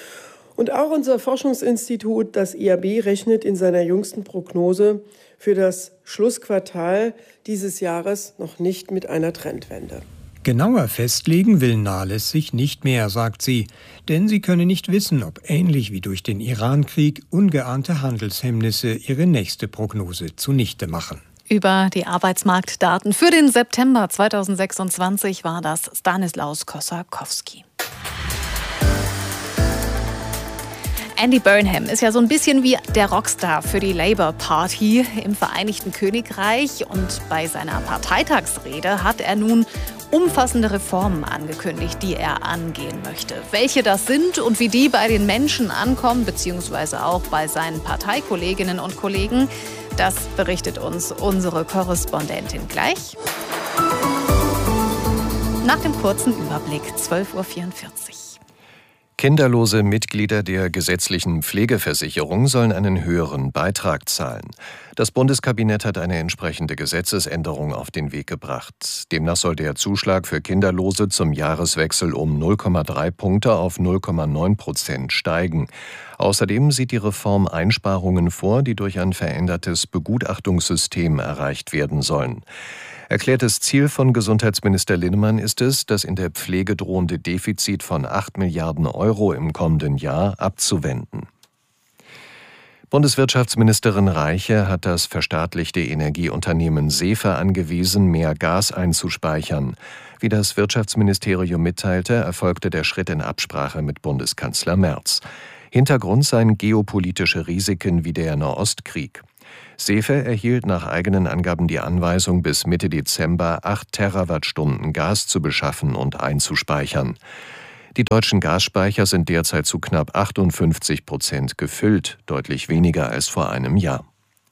Und auch unser Forschungsinstitut, das I A B, rechnet in seiner jüngsten Prognose für das Schlussquartal dieses Jahres noch nicht mit einer Trendwende. Genauer festlegen will Nahles sich nicht mehr, sagt sie, denn sie könne nicht wissen, ob ähnlich wie durch den Irankrieg ungeahnte Handelshemmnisse ihre nächste Prognose zunichte machen. Über die Arbeitsmarktdaten für den September zweitausendsechsundzwanzig war das Stanislaus Kosakowski. Andy Burnham ist ja so ein bisschen wie der Rockstar für die Labour Party im Vereinigten Königreich. Und bei seiner Parteitagsrede hat er nun umfassende Reformen angekündigt, die er angehen möchte. Welche das sind und wie die bei den Menschen ankommen, beziehungsweise auch bei seinen Parteikolleginnen und Kollegen, das berichtet uns unsere Korrespondentin gleich. Nach dem kurzen Überblick, zwölf Uhr vierundvierzig. Kinderlose Mitglieder der gesetzlichen Pflegeversicherung sollen einen höheren Beitrag zahlen. Das Bundeskabinett hat eine entsprechende Gesetzesänderung auf den Weg gebracht. Demnach soll der Zuschlag für Kinderlose zum Jahreswechsel um null Komma drei Punkte auf null Komma neun Prozent steigen. Außerdem sieht die Reform Einsparungen vor, die durch ein verändertes Begutachtungssystem erreicht werden sollen. Erklärtes Ziel von Gesundheitsminister Linnemann ist es, das in der Pflege drohende Defizit von acht Milliarden Euro im kommenden Jahr abzuwenden. Bundeswirtschaftsministerin Reiche hat das verstaatlichte Energieunternehmen SEFE angewiesen, mehr Gas einzuspeichern. Wie das Wirtschaftsministerium mitteilte, erfolgte der Schritt in Absprache mit Bundeskanzler Merz. Hintergrund seien geopolitische Risiken wie der Nahostkrieg. SEFE erhielt nach eigenen Angaben die Anweisung, bis Mitte Dezember acht Terawattstunden Gas zu beschaffen und einzuspeichern. Die deutschen Gasspeicher sind derzeit zu knapp achtundfünfzig Prozent gefüllt, deutlich weniger als vor einem Jahr.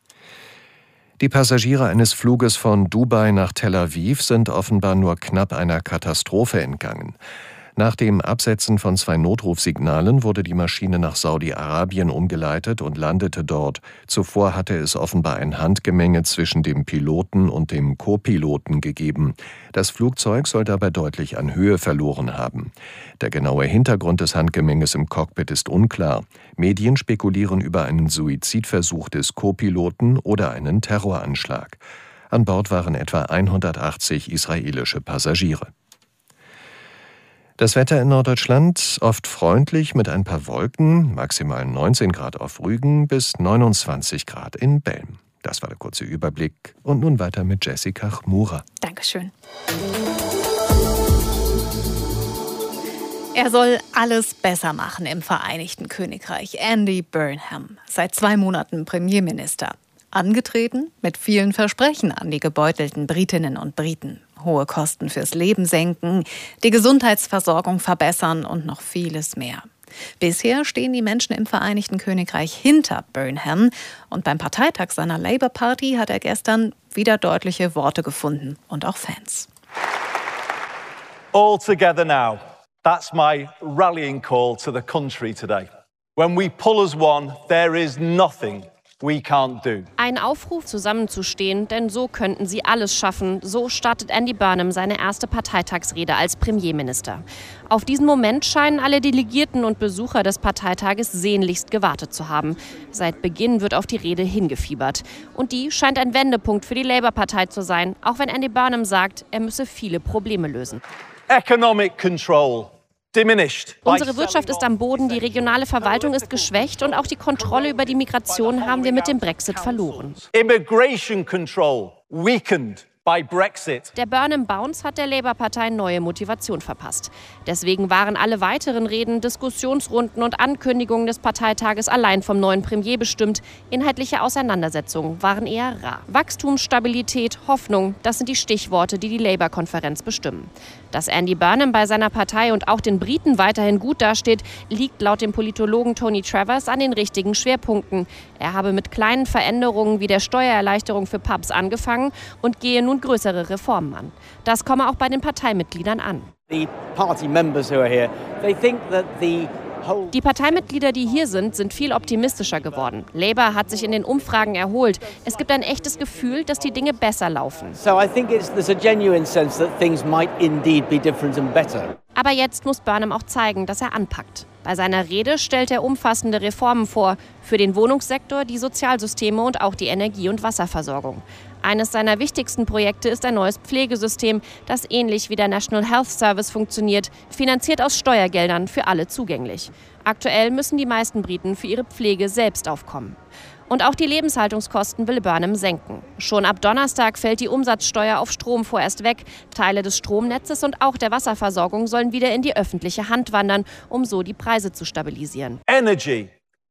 Die Passagiere eines Fluges von Dubai nach Tel Aviv sind offenbar nur knapp einer Katastrophe entgangen. Nach dem Absetzen von zwei Notrufsignalen wurde die Maschine nach Saudi-Arabien umgeleitet und landete dort. Zuvor hatte es offenbar ein Handgemenge zwischen dem Piloten und dem Co-Piloten gegeben. Das Flugzeug soll dabei deutlich an Höhe verloren haben. Der genaue Hintergrund des Handgemenges im Cockpit ist unklar. Medien spekulieren über einen Suizidversuch des Co-Piloten oder einen Terroranschlag. An Bord waren etwa hundertachtzig israelische Passagiere. Das Wetter in Norddeutschland oft freundlich mit ein paar Wolken, maximal neunzehn Grad auf Rügen bis neunundzwanzig Grad in Belm. Das war der kurze Überblick. Und nun weiter mit Jessica Chmura. Dankeschön. Er soll alles besser machen im Vereinigten Königreich. Andy Burnham, seit zwei Monaten Premierminister. Angetreten mit vielen Versprechen an die gebeutelten Britinnen und Briten. Hohe Kosten fürs Leben senken, die Gesundheitsversorgung verbessern und noch vieles mehr. Bisher stehen die Menschen im Vereinigten Königreich hinter Burnham und beim Parteitag seiner Labour Party hat er gestern wieder deutliche Worte gefunden und auch Fans. All together now. That's my rallying call to the country today. When we pull as one, there is nothing we can't do. Ein Aufruf, zusammenzustehen, denn so könnten sie alles schaffen. So startet Andy Burnham seine erste Parteitagsrede als Premierminister. Auf diesen Moment scheinen alle Delegierten und Besucher des Parteitages sehnlichst gewartet zu haben. Seit Beginn wird auf die Rede hingefiebert. Und die scheint ein Wendepunkt für die Labour-Partei zu sein, auch wenn Andy Burnham sagt, er müsse viele Probleme lösen. Economic control. Unsere Wirtschaft ist am Boden, die regionale Verwaltung ist geschwächt und auch die Kontrolle über die Migration haben wir mit dem Brexit verloren. Immigration control weakened by Brexit. Der Burnham Bounce hat der Labour-Partei neue Motivation verpasst. Deswegen waren alle weiteren Reden, Diskussionsrunden und Ankündigungen des Parteitages allein vom neuen Premier bestimmt. Inhaltliche Auseinandersetzungen waren eher rar. Wachstum, Stabilität, Hoffnung, das sind die Stichworte, die die Labour-Konferenz bestimmen. Dass Andy Burnham bei seiner Partei und auch den Briten weiterhin gut dasteht, liegt laut dem Politologen Tony Travers an den richtigen Schwerpunkten. Er habe mit kleinen Veränderungen wie der Steuererleichterung für Pubs angefangen und gehe nun größere Reformen an. Das komme auch bei den Parteimitgliedern an. The party members who are here, they think that the Die Parteimitglieder, die hier sind, sind viel optimistischer geworden. Labour hat sich in den Umfragen erholt. Es gibt ein echtes Gefühl, dass die Dinge besser laufen. So I think it's, there's a genuine sense that things might indeed be different and better. Aber jetzt muss Burnham auch zeigen, dass er anpackt. Bei seiner Rede stellt er umfassende Reformen vor. Für den Wohnungssektor, die Sozialsysteme und auch die Energie- und Wasserversorgung. Eines seiner wichtigsten Projekte ist ein neues Pflegesystem, das ähnlich wie der National Health Service funktioniert, finanziert aus Steuergeldern, für alle zugänglich. Aktuell müssen die meisten Briten für ihre Pflege selbst aufkommen. Und auch die Lebenshaltungskosten will Burnham senken. Schon ab Donnerstag fällt die Umsatzsteuer auf Strom vorerst weg. Teile des Stromnetzes und auch der Wasserversorgung sollen wieder in die öffentliche Hand wandern, um so die Preise zu stabilisieren. Energy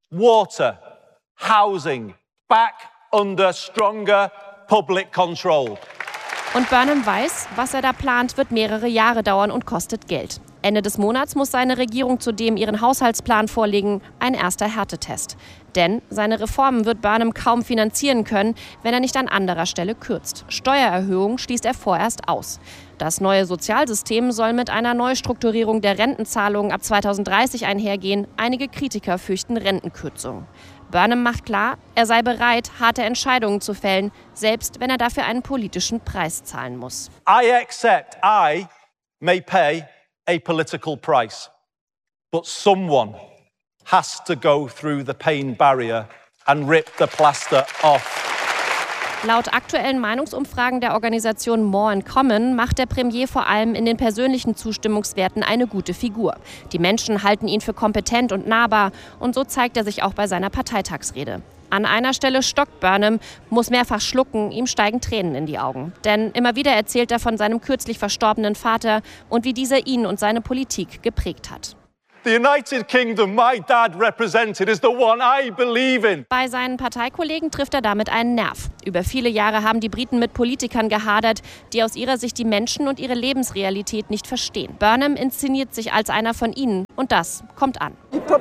water, housing, back under stronger public control. Und Burnham weiß, was er da plant, wird mehrere Jahre dauern und kostet Geld. Ende des Monats muss seine Regierung zudem ihren Haushaltsplan vorlegen, ein erster Härtetest. Denn seine Reformen wird Burnham kaum finanzieren können, wenn er nicht an anderer Stelle kürzt. Steuererhöhungen schließt er vorerst aus. Das neue Sozialsystem soll mit einer Neustrukturierung der Rentenzahlungen ab zweitausenddreißig einhergehen. Einige Kritiker fürchten Rentenkürzungen. Burnham macht klar, er sei bereit, harte Entscheidungen zu fällen, selbst wenn er dafür einen politischen Preis zahlen muss. I accept I may pay a political price, but someone has to go through the pain barrier and rip the plaster off. Laut aktuellen Meinungsumfragen der Organisation More in Common macht der Premier vor allem in den persönlichen Zustimmungswerten eine gute Figur. Die Menschen halten ihn für kompetent und nahbar und so zeigt er sich auch bei seiner Parteitagsrede. An einer Stelle stockt Burnham, muss mehrfach schlucken, ihm steigen Tränen in die Augen. Denn immer wieder erzählt er von seinem kürzlich verstorbenen Vater und wie dieser ihn und seine Politik geprägt hat. The United Kingdom my dad represented is the one I believe in. Bei seinen Parteikollegen trifft er damit einen Nerv. Über viele Jahre haben die Briten mit Politikern gehadert, die aus ihrer Sicht die Menschen und ihre Lebensrealität nicht verstehen. Burnham inszeniert sich als einer von ihnen und das kommt an.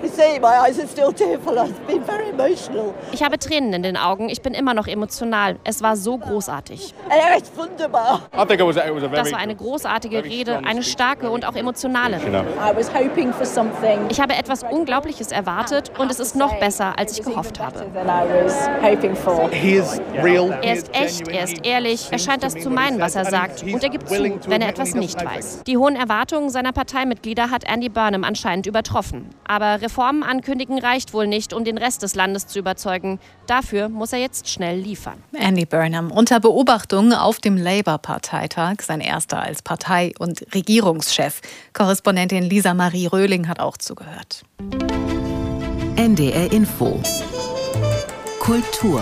Ich habe Tränen in den Augen, ich bin immer noch emotional. Es war so großartig. Das war eine großartige Rede, eine starke und auch emotionale Rede. Ich habe etwas Unglaubliches erwartet und es ist noch besser, als ich gehofft habe. Er ist echt, er ist ehrlich, er scheint das zu meinen, was er sagt und er gibt zu, wenn er etwas nicht weiß. Die hohen Erwartungen seiner Parteimitglieder hat Andy Burnham anscheinend übertroffen. Aber Reformen ankündigen reicht wohl nicht, um den Rest des Landes zu überzeugen. Dafür muss er jetzt schnell liefern. Andy Burnham unter Beobachtung auf dem Labour-Parteitag, sein erster als Partei- und Regierungschef. Korrespondentin Lisa Marie Röhling hat auch zugehört. N D R Info Kultur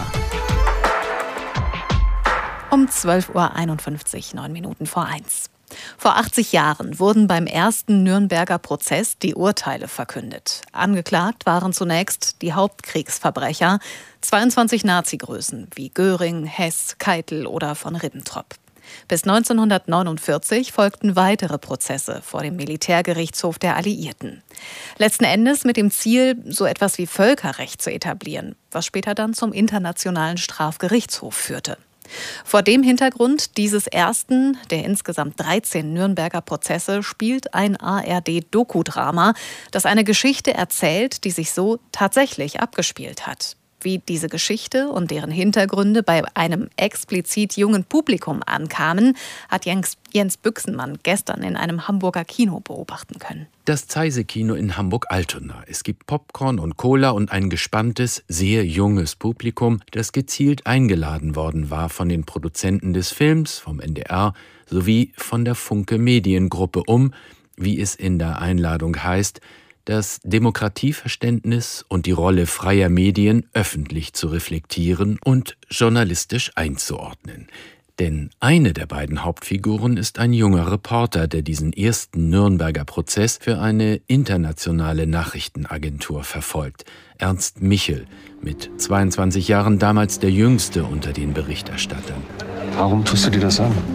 Um zwölf Uhr einundfünfzig, neun Minuten vor eins. Vor achtzig Jahren wurden beim ersten Nürnberger Prozess die Urteile verkündet. Angeklagt waren zunächst die Hauptkriegsverbrecher, zweiundzwanzig Nazi-Größen wie Göring, Hess, Keitel oder von Ribbentrop. Bis neunzehnhundertneunundvierzig folgten weitere Prozesse vor dem Militärgerichtshof der Alliierten. Letzten Endes mit dem Ziel, so etwas wie Völkerrecht zu etablieren, was später dann zum Internationalen Strafgerichtshof führte. Vor dem Hintergrund dieses ersten der insgesamt dreizehn Nürnberger Prozesse spielt ein A R D-Dokudrama, das eine Geschichte erzählt, die sich so tatsächlich abgespielt hat. Wie diese Geschichte und deren Hintergründe bei einem explizit jungen Publikum ankamen, hat Jens, Jens Büchsenmann gestern in einem Hamburger Kino beobachten können. Das Zeise-Kino in Hamburg-Altona. Es gibt Popcorn und Cola und ein gespanntes, sehr junges Publikum, das gezielt eingeladen worden war von den Produzenten des Films, vom N D R, sowie von der Funke Mediengruppe, um, wie es in der Einladung heißt, das Demokratieverständnis und die Rolle freier Medien öffentlich zu reflektieren und journalistisch einzuordnen. Denn eine der beiden Hauptfiguren ist ein junger Reporter, der diesen ersten Nürnberger Prozess für eine internationale Nachrichtenagentur verfolgt. Ernst Michel, mit zweiundzwanzig Jahren damals der jüngste unter den Berichterstattern. Warum tust du dir das an?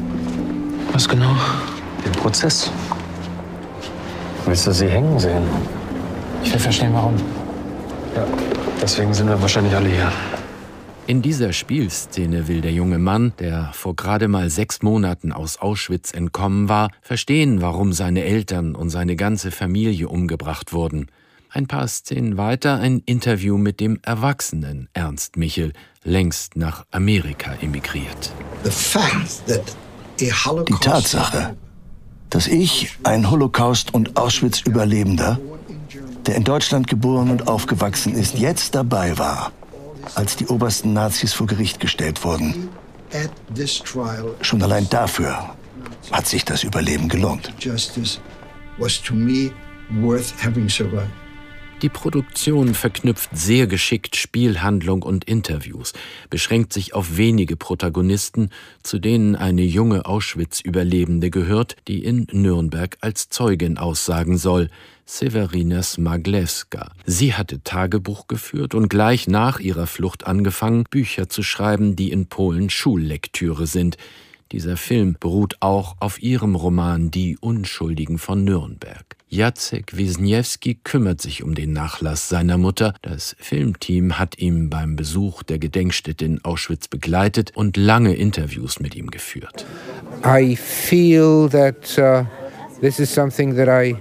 Was genau? Den Prozess. Willst du sie hängen sehen? Ich will verstehen, warum. Ja, deswegen sind wir wahrscheinlich alle hier. In dieser Spielszene will der junge Mann, der vor gerade mal sechs Monaten aus Auschwitz entkommen war, verstehen, warum seine Eltern und seine ganze Familie umgebracht wurden. Ein paar Szenen weiter ein Interview mit dem erwachsenen Ernst Michel, längst nach Amerika emigriert. Die Tatsache, dass ich, ein Holocaust- und Auschwitz-Überlebender, der in Deutschland geboren und aufgewachsen ist, jetzt dabei war, als die obersten Nazis vor Gericht gestellt wurden. Schon allein dafür hat sich das Überleben gelohnt. Die Produktion verknüpft sehr geschickt Spielhandlung und Interviews, beschränkt sich auf wenige Protagonisten, zu denen eine junge Auschwitz-Überlebende gehört, die in Nürnberg als Zeugin aussagen soll, Sewerina Smaglewska. Sie hatte Tagebuch geführt und gleich nach ihrer Flucht angefangen, Bücher zu schreiben, die in Polen Schullektüre sind. Dieser Film beruht auch auf ihrem Roman Die Unschuldigen von Nürnberg. Jacek Wisniewski kümmert sich um den Nachlass seiner Mutter. Das Filmteam hat ihn beim Besuch der Gedenkstätte in Auschwitz begleitet und lange Interviews mit ihm geführt. I feel that uh, this is something that I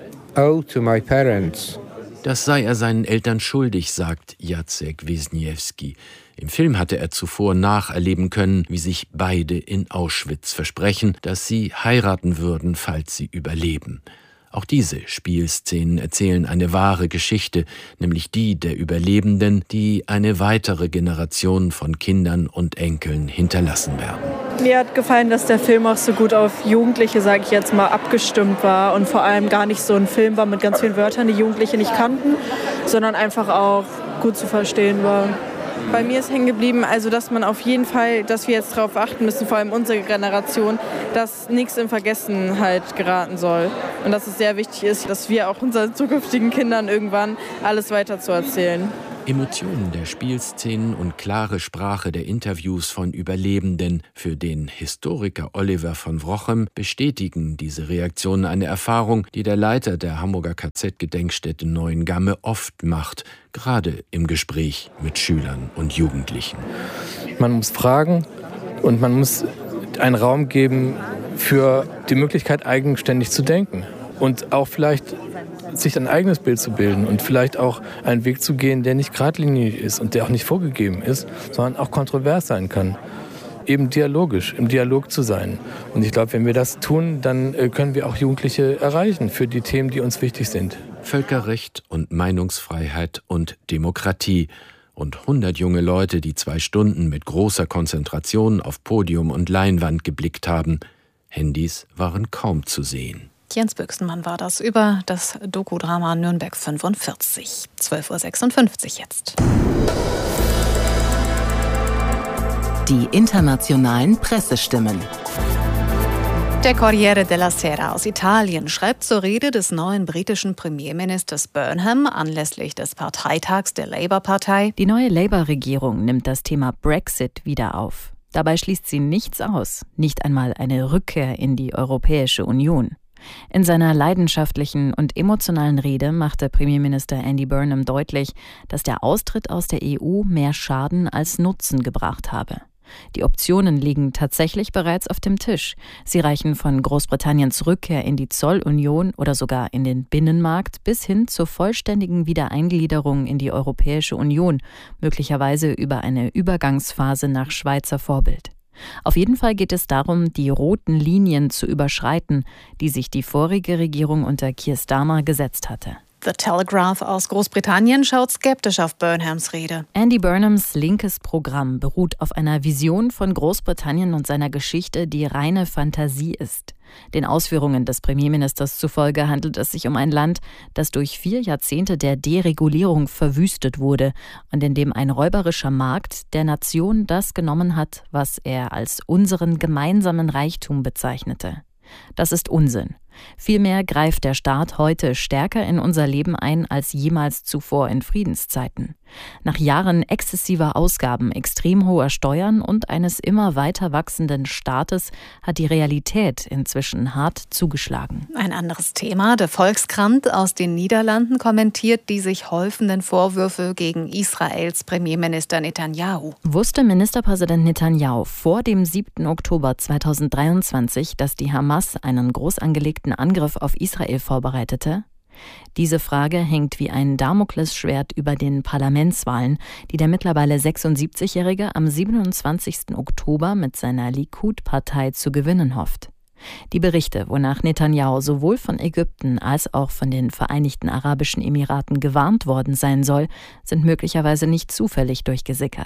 owe to my parents. Das sei er seinen Eltern schuldig, sagt Jacek Wisniewski. Im Film hatte er zuvor nacherleben können, wie sich beide in Auschwitz versprechen, dass sie heiraten würden, falls sie überleben. Auch diese Spielszenen erzählen eine wahre Geschichte, nämlich die der Überlebenden, die eine weitere Generation von Kindern und Enkeln hinterlassen werden. Mir hat gefallen, dass der Film auch so gut auf Jugendliche, sage ich jetzt mal, abgestimmt war und vor allem gar nicht so ein Film war mit ganz vielen Wörtern, die Jugendliche nicht kannten, sondern einfach auch gut zu verstehen war. Bei mir ist hängen geblieben, also dass man auf jeden Fall, dass wir jetzt darauf achten müssen, vor allem unsere Generation, dass nichts in Vergessenheit geraten soll. Und dass es sehr wichtig ist, dass wir auch unseren zukünftigen Kindern irgendwann alles weiter zu erzählen. Emotionen der Spielszenen und klare Sprache der Interviews von Überlebenden. Für den Historiker Oliver von Wrochem bestätigen diese Reaktionen eine Erfahrung, die der Leiter der Hamburger K Z-Gedenkstätte Neuengamme oft macht, gerade im Gespräch mit Schülern und Jugendlichen. Man muss fragen und man muss einen Raum geben für die Möglichkeit, eigenständig zu denken und auch vielleicht sich ein eigenes Bild zu bilden und vielleicht auch einen Weg zu gehen, der nicht geradlinig ist und der auch nicht vorgegeben ist, sondern auch kontrovers sein kann. Eben dialogisch, im Dialog zu sein. Und ich glaube, wenn wir das tun, dann können wir auch Jugendliche erreichen für die Themen, die uns wichtig sind. Völkerrecht und Meinungsfreiheit und Demokratie. Und hundert junge Leute, die zwei Stunden mit großer Konzentration auf Podium und Leinwand geblickt haben. Handys waren kaum zu sehen. Jens Büchsenmann war das über das Dokudrama Nürnberg fünfundvierzig. zwölf Uhr sechsundfünfzig jetzt. Die internationalen Pressestimmen. Der Corriere della Sera aus Italien schreibt zur Rede des neuen britischen Premierministers Burnham anlässlich des Parteitags der Labour-Partei. Die neue Labour-Regierung nimmt das Thema Brexit wieder auf. Dabei schließt sie nichts aus, nicht einmal eine Rückkehr in die Europäische Union. In seiner leidenschaftlichen und emotionalen Rede machte Premierminister Andy Burnham deutlich, dass der Austritt aus der E U mehr Schaden als Nutzen gebracht habe. Die Optionen liegen tatsächlich bereits auf dem Tisch. Sie reichen von Großbritanniens Rückkehr in die Zollunion oder sogar in den Binnenmarkt bis hin zur vollständigen Wiedereingliederung in die Europäische Union, möglicherweise über eine Übergangsphase nach Schweizer Vorbild. Auf jeden Fall geht es darum, die roten Linien zu überschreiten, die sich die vorige Regierung unter Keir Starmer gesetzt hatte. The Telegraph aus Großbritannien schaut skeptisch auf Burnhams Rede. Andy Burnhams linkes Programm beruht auf einer Vision von Großbritannien und seiner Geschichte, die reine Fantasie ist. Den Ausführungen des Premierministers zufolge handelt es sich um ein Land, das durch vier Jahrzehnte der Deregulierung verwüstet wurde und in dem ein räuberischer Markt der Nation das genommen hat, was er als unseren gemeinsamen Reichtum bezeichnete. Das ist Unsinn. Vielmehr greift der Staat heute stärker in unser Leben ein als jemals zuvor in Friedenszeiten. Nach Jahren exzessiver Ausgaben, extrem hoher Steuern und eines immer weiter wachsenden Staates hat die Realität inzwischen hart zugeschlagen. Ein anderes Thema. Der Volkskrant aus den Niederlanden kommentiert die sich häufenden Vorwürfe gegen Israels Premierminister Netanyahu. Wusste Ministerpräsident Netanyahu vor dem siebten Oktober zweitausenddreiundzwanzig, dass die Hamas einen groß angelegten Angriff auf Israel vorbereitete? Diese Frage hängt wie ein Damoklesschwert über den Parlamentswahlen, die der mittlerweile sechsundsiebzigjährige am siebenundzwanzigsten Oktober mit seiner Likud-Partei zu gewinnen hofft. Die Berichte, wonach Netanyahu sowohl von Ägypten als auch von den Vereinigten Arabischen Emiraten gewarnt worden sein soll, sind möglicherweise nicht zufällig durchgesickert.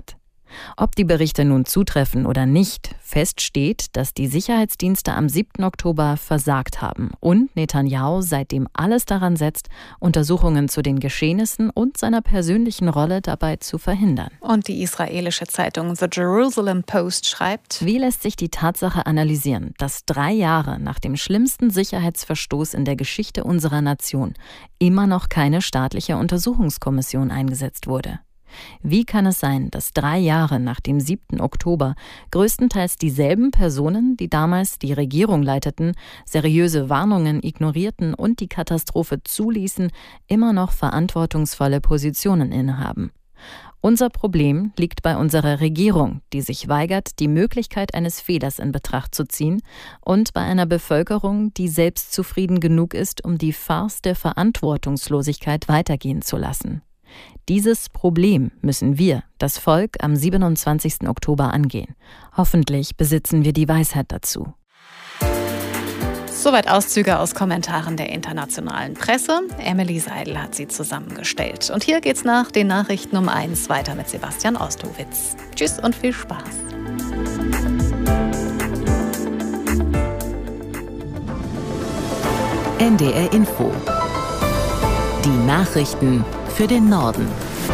Ob die Berichte nun zutreffen oder nicht, fest steht, dass die Sicherheitsdienste am siebten Oktober versagt haben und Netanyahu seitdem alles daran setzt, Untersuchungen zu den Geschehnissen und seiner persönlichen Rolle dabei zu verhindern. Und die israelische Zeitung The Jerusalem Post schreibt: Wie lässt sich die Tatsache analysieren, dass drei Jahre nach dem schlimmsten Sicherheitsverstoß in der Geschichte unserer Nation immer noch keine staatliche Untersuchungskommission eingesetzt wurde? Wie kann es sein, dass drei Jahre nach dem siebten Oktober größtenteils dieselben Personen, die damals die Regierung leiteten, seriöse Warnungen ignorierten und die Katastrophe zuließen, immer noch verantwortungsvolle Positionen innehaben? Unser Problem liegt bei unserer Regierung, die sich weigert, die Möglichkeit eines Fehlers in Betracht zu ziehen, und bei einer Bevölkerung, die selbstzufrieden genug ist, um die Farce der Verantwortungslosigkeit weitergehen zu lassen. Dieses Problem müssen wir, das Volk, am siebenundzwanzigsten Oktober angehen. Hoffentlich besitzen wir die Weisheit dazu. Soweit Auszüge aus Kommentaren der internationalen Presse. Emily Seidel hat sie zusammengestellt. Und hier geht's nach den Nachrichten um eins weiter mit Sebastian Ostowitz. Tschüss und viel Spaß. N D R Info. Die Nachrichten für den Norden.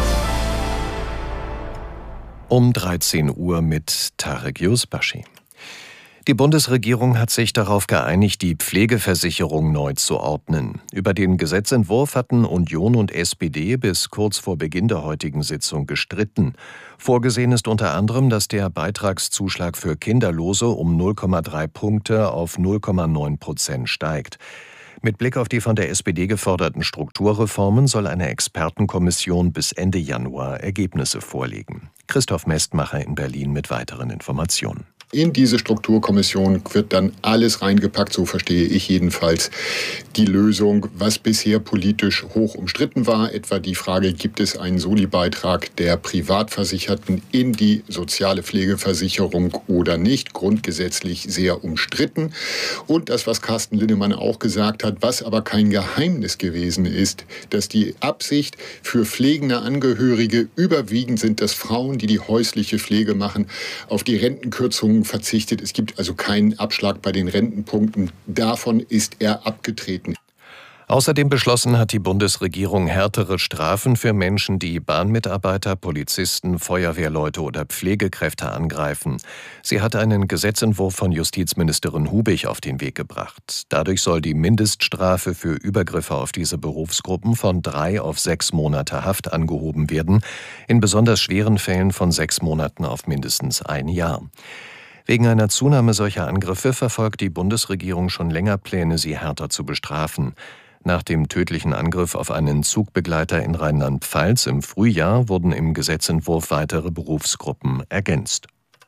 Um dreizehn Uhr mit Tarek Yusbashi. Die Bundesregierung hat sich darauf geeinigt, die Pflegeversicherung neu zu ordnen. Über den Gesetzentwurf hatten Union und S P D bis kurz vor Beginn der heutigen Sitzung gestritten. Vorgesehen ist unter anderem, dass der Beitragszuschlag für Kinderlose um null Komma drei Punkte auf null Komma neun Prozent steigt. Mit Blick auf die von der S P D geforderten Strukturreformen soll eine Expertenkommission bis Ende Januar Ergebnisse vorlegen. Christoph Mestmacher in Berlin mit weiteren Informationen. In diese Strukturkommission wird dann alles reingepackt, so verstehe ich jedenfalls die Lösung, was bisher politisch hoch umstritten war. Etwa die Frage, gibt es einen Solibeitrag der Privatversicherten in die soziale Pflegeversicherung oder nicht? Grundgesetzlich sehr umstritten. Und das, was Carsten Linnemann auch gesagt hat, was aber kein Geheimnis gewesen ist, dass die Absicht für pflegende Angehörige überwiegend sind, dass Frauen, die die häusliche Pflege machen, auf die Rentenkürzungen verzichtet. Es gibt also keinen Abschlag bei den Rentenpunkten. Davon ist er abgetreten. Außerdem beschlossen hat die Bundesregierung härtere Strafen für Menschen, die Bahnmitarbeiter, Polizisten, Feuerwehrleute oder Pflegekräfte angreifen. Sie hat einen Gesetzentwurf von Justizministerin Hubig auf den Weg gebracht. Dadurch soll die Mindeststrafe für Übergriffe auf diese Berufsgruppen von drei auf sechs Monate Haft angehoben werden, in besonders schweren Fällen von sechs Monaten auf mindestens ein Jahr. Wegen einer Zunahme solcher Angriffe verfolgt die Bundesregierung schon länger Pläne, sie härter zu bestrafen. Nach dem tödlichen Angriff auf einen Zugbegleiter in Rheinland-Pfalz im Frühjahr wurden im Gesetzentwurf weitere Berufsgruppen ergänzt.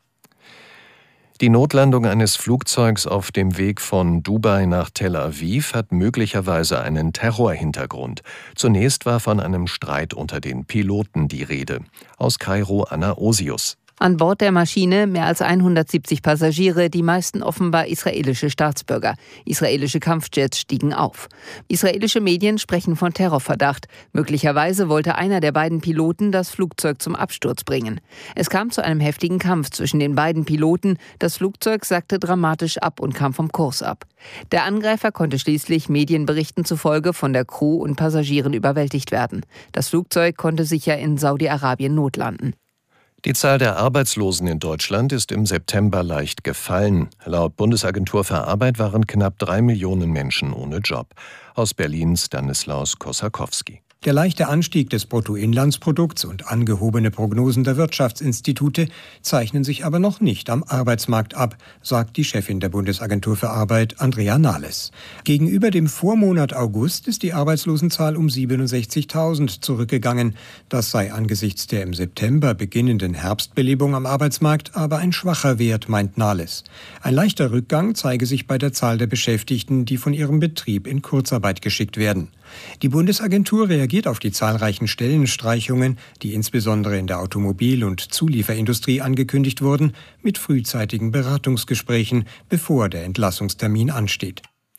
Die Notlandung eines Flugzeugs auf dem Weg von Dubai nach Tel Aviv hat möglicherweise einen Terrorhintergrund. Zunächst war von einem Streit unter den Piloten die Rede. Aus Kairo Anna Osius. An Bord der Maschine mehr als hundertsiebzig Passagiere, die meisten offenbar israelische Staatsbürger. Israelische Kampfjets stiegen auf. Israelische Medien sprechen von Terrorverdacht. Möglicherweise wollte einer der beiden Piloten das Flugzeug zum Absturz bringen. Es kam zu einem heftigen Kampf zwischen den beiden Piloten. Das Flugzeug sackte dramatisch ab und kam vom Kurs ab. Der Angreifer konnte schließlich Medienberichten zufolge von der Crew und Passagieren überwältigt werden. Das Flugzeug konnte sicher in Saudi-Arabien notlanden. Die Zahl der Arbeitslosen in Deutschland ist im September leicht gefallen. Laut Bundesagentur für Arbeit waren knapp drei Millionen Menschen ohne Job. Aus Berlin Stanislaus Kosakowski. Der leichte Anstieg des Bruttoinlandsprodukts und angehobene Prognosen der Wirtschaftsinstitute zeichnen sich aber noch nicht am Arbeitsmarkt ab, sagt die Chefin der Bundesagentur für Arbeit, Andrea Nahles. Gegenüber dem Vormonat August ist die Arbeitslosenzahl um siebenundsechzigtausend zurückgegangen. Das sei angesichts der im September beginnenden Herbstbelebung am Arbeitsmarkt aber ein schwacher Wert, meint Nahles. Ein leichter Rückgang zeige sich bei der Zahl der Beschäftigten, die von ihrem Betrieb in Kurzarbeit geschickt werden. Die Bundesagentur reagiert auf die zahlreichen Stellenstreichungen, die insbesondere in der Automobil- und Zulieferindustrie angekündigt wurden, mit frühzeitigen Beratungsgesprächen, bevor der Entlassungstermin ansteht.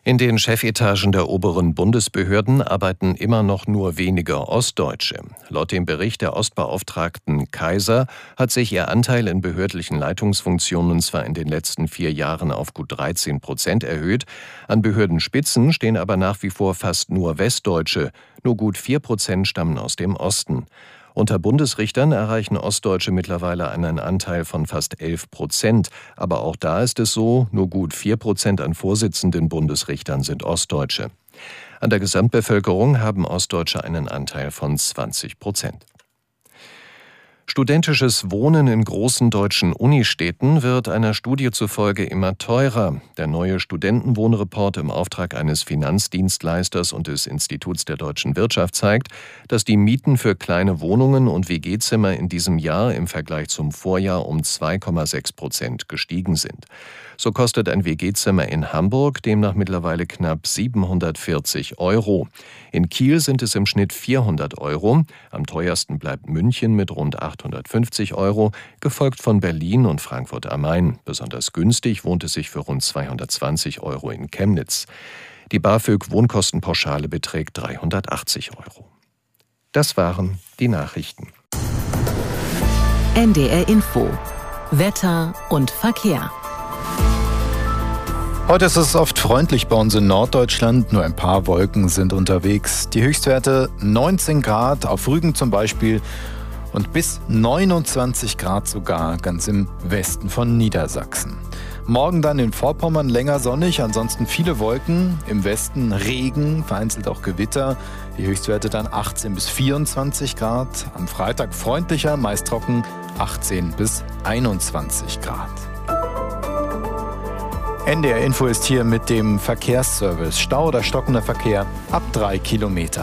In den Chefetagen der oberen Bundesbehörden arbeiten immer noch nur wenige Ostdeutsche. Laut dem Bericht der Ostbeauftragten Kaiser hat sich ihr Anteil in behördlichen Leitungsfunktionen zwar in den letzten vier Jahren auf gut dreizehn Prozent erhöht, an Behördenspitzen stehen aber nach wie vor fast nur Westdeutsche, nur gut vier Prozent stammen aus dem Osten. Unter Bundesrichtern erreichen Ostdeutsche mittlerweile einen Anteil von fast elf Prozent. Aber auch da ist es so, nur gut vier Prozent an Vorsitzenden Bundesrichtern sind Ostdeutsche. An der Gesamtbevölkerung haben Ostdeutsche einen Anteil von zwanzig Prozent. Studentisches Wohnen in großen deutschen Unistädten wird einer Studie zufolge immer teurer. Der neue Studentenwohnreport im Auftrag eines Finanzdienstleisters und des Instituts der deutschen Wirtschaft zeigt, dass die Mieten für kleine Wohnungen und W G-Zimmer in diesem Jahr im Vergleich zum Vorjahr um zwei Komma sechs Prozent gestiegen sind. So kostet ein W G-Zimmer in Hamburg demnach mittlerweile knapp siebenhundertvierzig Euro. In Kiel sind es im Schnitt vierhundert Euro. Am teuersten bleibt München mit rund achthundertfünfzig Euro, gefolgt von Berlin und Frankfurt am Main. Besonders günstig wohnt es sich für rund zweihundertzwanzig Euro in Chemnitz. Die BAföG-Wohnkostenpauschale beträgt dreihundertachtzig Euro. Das waren die Nachrichten. N D R Info. Wetter und Verkehr. Heute ist es oft freundlich bei uns in Norddeutschland, nur ein paar Wolken sind unterwegs. Die Höchstwerte neunzehn Grad auf Rügen zum Beispiel und bis neunundzwanzig Grad sogar ganz im Westen von Niedersachsen. Morgen dann in Vorpommern länger sonnig, ansonsten viele Wolken, im Westen Regen, vereinzelt auch Gewitter. Die Höchstwerte dann achtzehn bis vierundzwanzig Grad. Am Freitag freundlicher, meist trocken, achtzehn bis einundzwanzig Grad. N D R Info ist hier mit dem Verkehrsservice. Stau oder stockender Verkehr ab drei Kilometer.